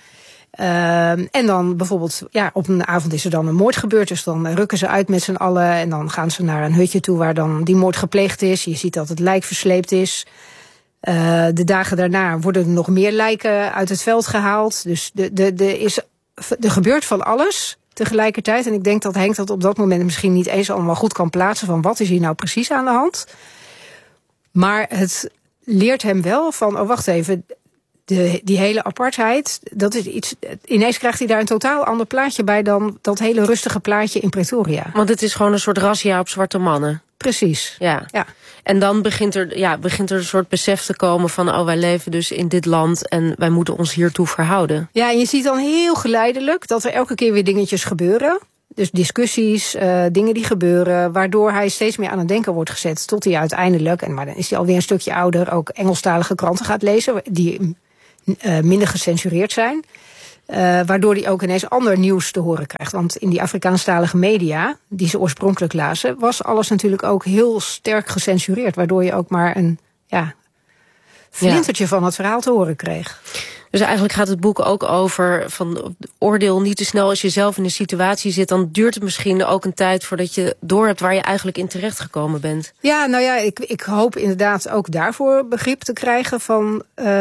En dan bijvoorbeeld, op een avond is er dan een moord gebeurd. Dus dan rukken ze uit met z'n allen en dan gaan ze naar een hutje toe waar dan die moord gepleegd is. Je ziet dat het lijk versleept is. De dagen daarna worden er nog meer lijken uit het veld gehaald. Dus er gebeurt van alles tegelijkertijd. En ik denk dat Henk dat op dat moment misschien niet eens allemaal goed kan plaatsen van wat is hier nou precies aan de hand. Maar het leert hem wel van, oh wacht even, die hele apartheid, dat is iets. Ineens krijgt hij daar een totaal ander plaatje bij dan dat hele rustige plaatje in Pretoria. Want het is gewoon een soort razzia op zwarte mannen. Precies. Ja. En dan begint er een soort besef te komen van, oh, wij leven dus in dit land en wij moeten ons hiertoe verhouden. Ja, en je ziet dan heel geleidelijk dat er elke keer weer dingetjes gebeuren. Dus discussies, dingen die gebeuren, waardoor hij steeds meer aan het denken wordt gezet. Tot hij uiteindelijk, maar dan is hij alweer een stukje ouder, ook Engelstalige kranten gaat lezen, die minder gecensureerd zijn. Waardoor hij ook ineens ander nieuws te horen krijgt. Want in die Afrikaanstalige media, die ze oorspronkelijk lazen, was alles natuurlijk ook heel sterk gecensureerd. Waardoor je ook maar een flintertje van het verhaal te horen kreeg. Dus eigenlijk gaat het boek ook over van oordeel niet te snel als je zelf in een situatie zit. Dan duurt het misschien ook een tijd voordat je doorhebt waar je eigenlijk in terecht gekomen bent. Ja, nou ja, ik hoop inderdaad ook daarvoor begrip te krijgen van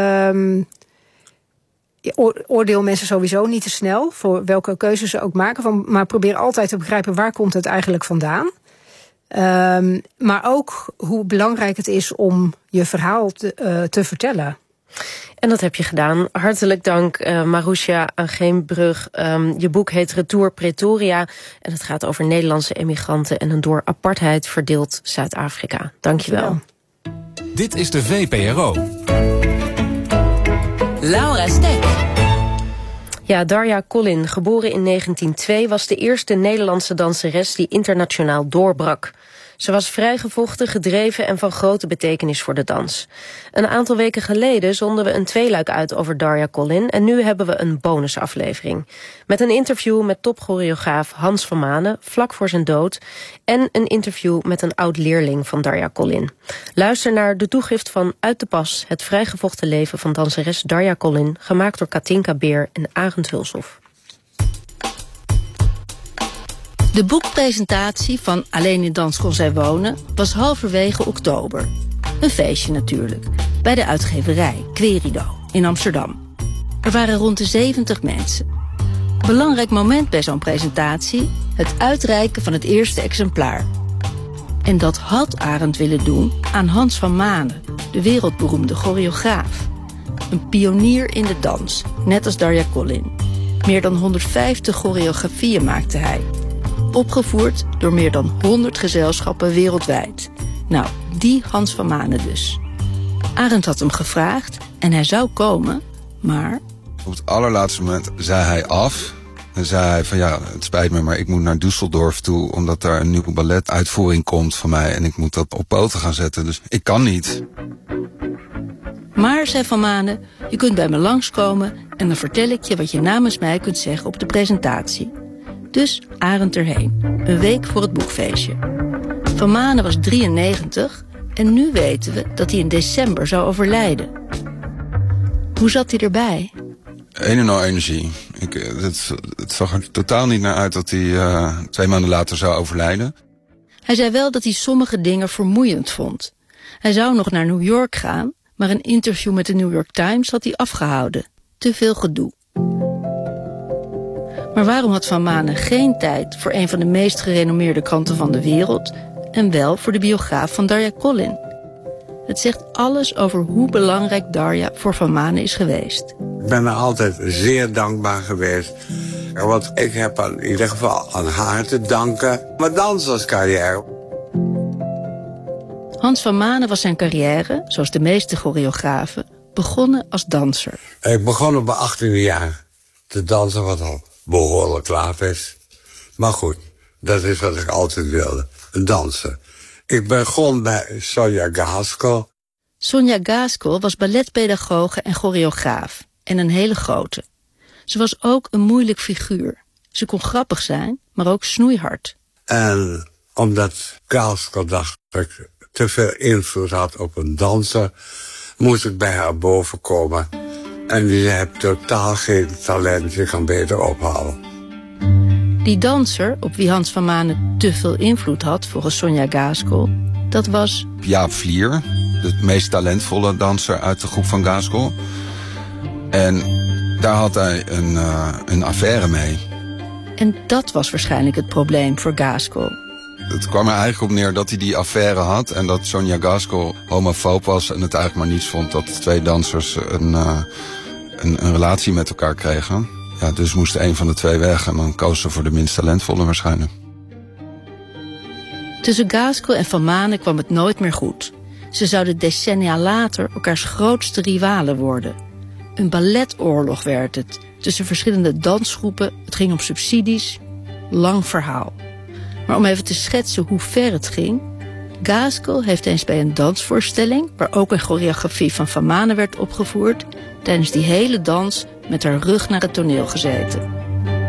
oordeel mensen sowieso niet te snel voor welke keuzes ze ook maken. Maar probeer altijd te begrijpen waar komt het eigenlijk vandaan. Maar ook hoe belangrijk het is om je verhaal te vertellen. En dat heb je gedaan. Hartelijk dank, Marusha Angeenbrug. Je boek heet Retour Pretoria. En het gaat over Nederlandse emigranten en een door apartheid verdeeld Zuid-Afrika. Dank je wel. Dit is de VPRO. Laura Stek. Ja, Darja Collin, geboren in 1902, was de eerste Nederlandse danseres die internationaal doorbrak. Ze was vrijgevochten, gedreven en van grote betekenis voor de dans. Een aantal weken geleden zonden we een tweeluik uit over Darja Collin en nu hebben we een bonusaflevering. Met een interview met topchoreograaf Hans van Manen, vlak voor zijn dood, en een interview met een oud-leerling van Darja Collin. Luister naar de toegift van Uit de Pas, het vrijgevochten leven van danseres Darja Collin, gemaakt door Katinka Beer en Arend Hulshoff. De boekpresentatie van Alleen in dans kon zij wonen was halverwege oktober. Een feestje natuurlijk, bij de uitgeverij Querido in Amsterdam. Er waren rond de 70 mensen. Belangrijk moment bij zo'n presentatie, het uitreiken van het eerste exemplaar. En dat had Arend willen doen aan Hans van Manen, de wereldberoemde choreograaf. Een pionier in de dans, net als Darja Collin. Meer dan 150 choreografieën maakte hij. Opgevoerd door meer dan 100 gezelschappen wereldwijd. Nou, die Hans van Manen dus. Arend had hem gevraagd en hij zou komen, maar... Op het allerlaatste moment zei hij af. En zei hij van ja, het spijt me, maar ik moet naar Düsseldorf toe, omdat daar een nieuwe balletuitvoering komt van mij en ik moet dat op poten gaan zetten. Dus ik kan niet. Maar, zei Van Manen, je kunt bij me langskomen en dan vertel ik je wat je namens mij kunt zeggen op de presentatie. Dus Arend erheen, een week voor het boekfeestje. Van Manen was 93 en nu weten we dat hij in december zou overlijden. Hoe zat hij erbij? Een en al energie. Het zag er totaal niet naar uit dat hij 2 maanden later zou overlijden. Hij zei wel dat hij sommige dingen vermoeiend vond. Hij zou nog naar New York gaan, maar een interview met de New York Times had hij afgehouden. Te veel gedoe. Maar waarom had Van Manen geen tijd voor een van de meest gerenommeerde kranten van de wereld en wel voor de biograaf van Darja Collin? Het zegt alles over hoe belangrijk Darja voor Van Manen is geweest. Ik ben er altijd zeer dankbaar geweest. Want ik heb in ieder geval aan haar te danken mijn danserscarrière. Hans van Manen was zijn carrière, zoals de meeste choreografen, begonnen als danser. Ik begon op mijn 18e jaar te dansen, wat al behoorlijk laat is. Maar goed, dat is wat ik altijd wilde, dansen. Ik begon bij Sonja Gaskell. Sonja Gaskell was balletpedagoge en choreograaf. En een hele grote. Ze was ook een moeilijk figuur. Ze kon grappig zijn, maar ook snoeihard. En omdat Gaskell dacht dat ik te veel invloed had op een danser, moest ik bij haar boven komen. En die zei, totaal geen talent, je kan beter ophouden. Die danser, op wie Hans van Manen te veel invloed had, volgens Sonja Gaskell, dat was... Jaap Vlier, de meest talentvolle danser uit de groep van Gaskell. En daar had hij een affaire mee. En dat was waarschijnlijk het probleem voor Gaskell. Het kwam er eigenlijk op neer dat hij die affaire had en dat Sonia Gaskell homofoob was en het eigenlijk maar niets vond dat de twee dansers een relatie met elkaar kregen. Ja, dus moest een van de twee weg en dan koos ze voor de minst talentvolle waarschijnlijk. Tussen Gaskell en Van Manen kwam het nooit meer goed. Ze zouden decennia later elkaars grootste rivalen worden. Een balletoorlog werd het, tussen verschillende dansgroepen. Het ging om subsidies. Lang verhaal. Maar om even te schetsen hoe ver het ging. Gaskell heeft eens bij een dansvoorstelling, waar ook een choreografie van Van Manen werd opgevoerd, tijdens die hele dans met haar rug naar het toneel gezeten.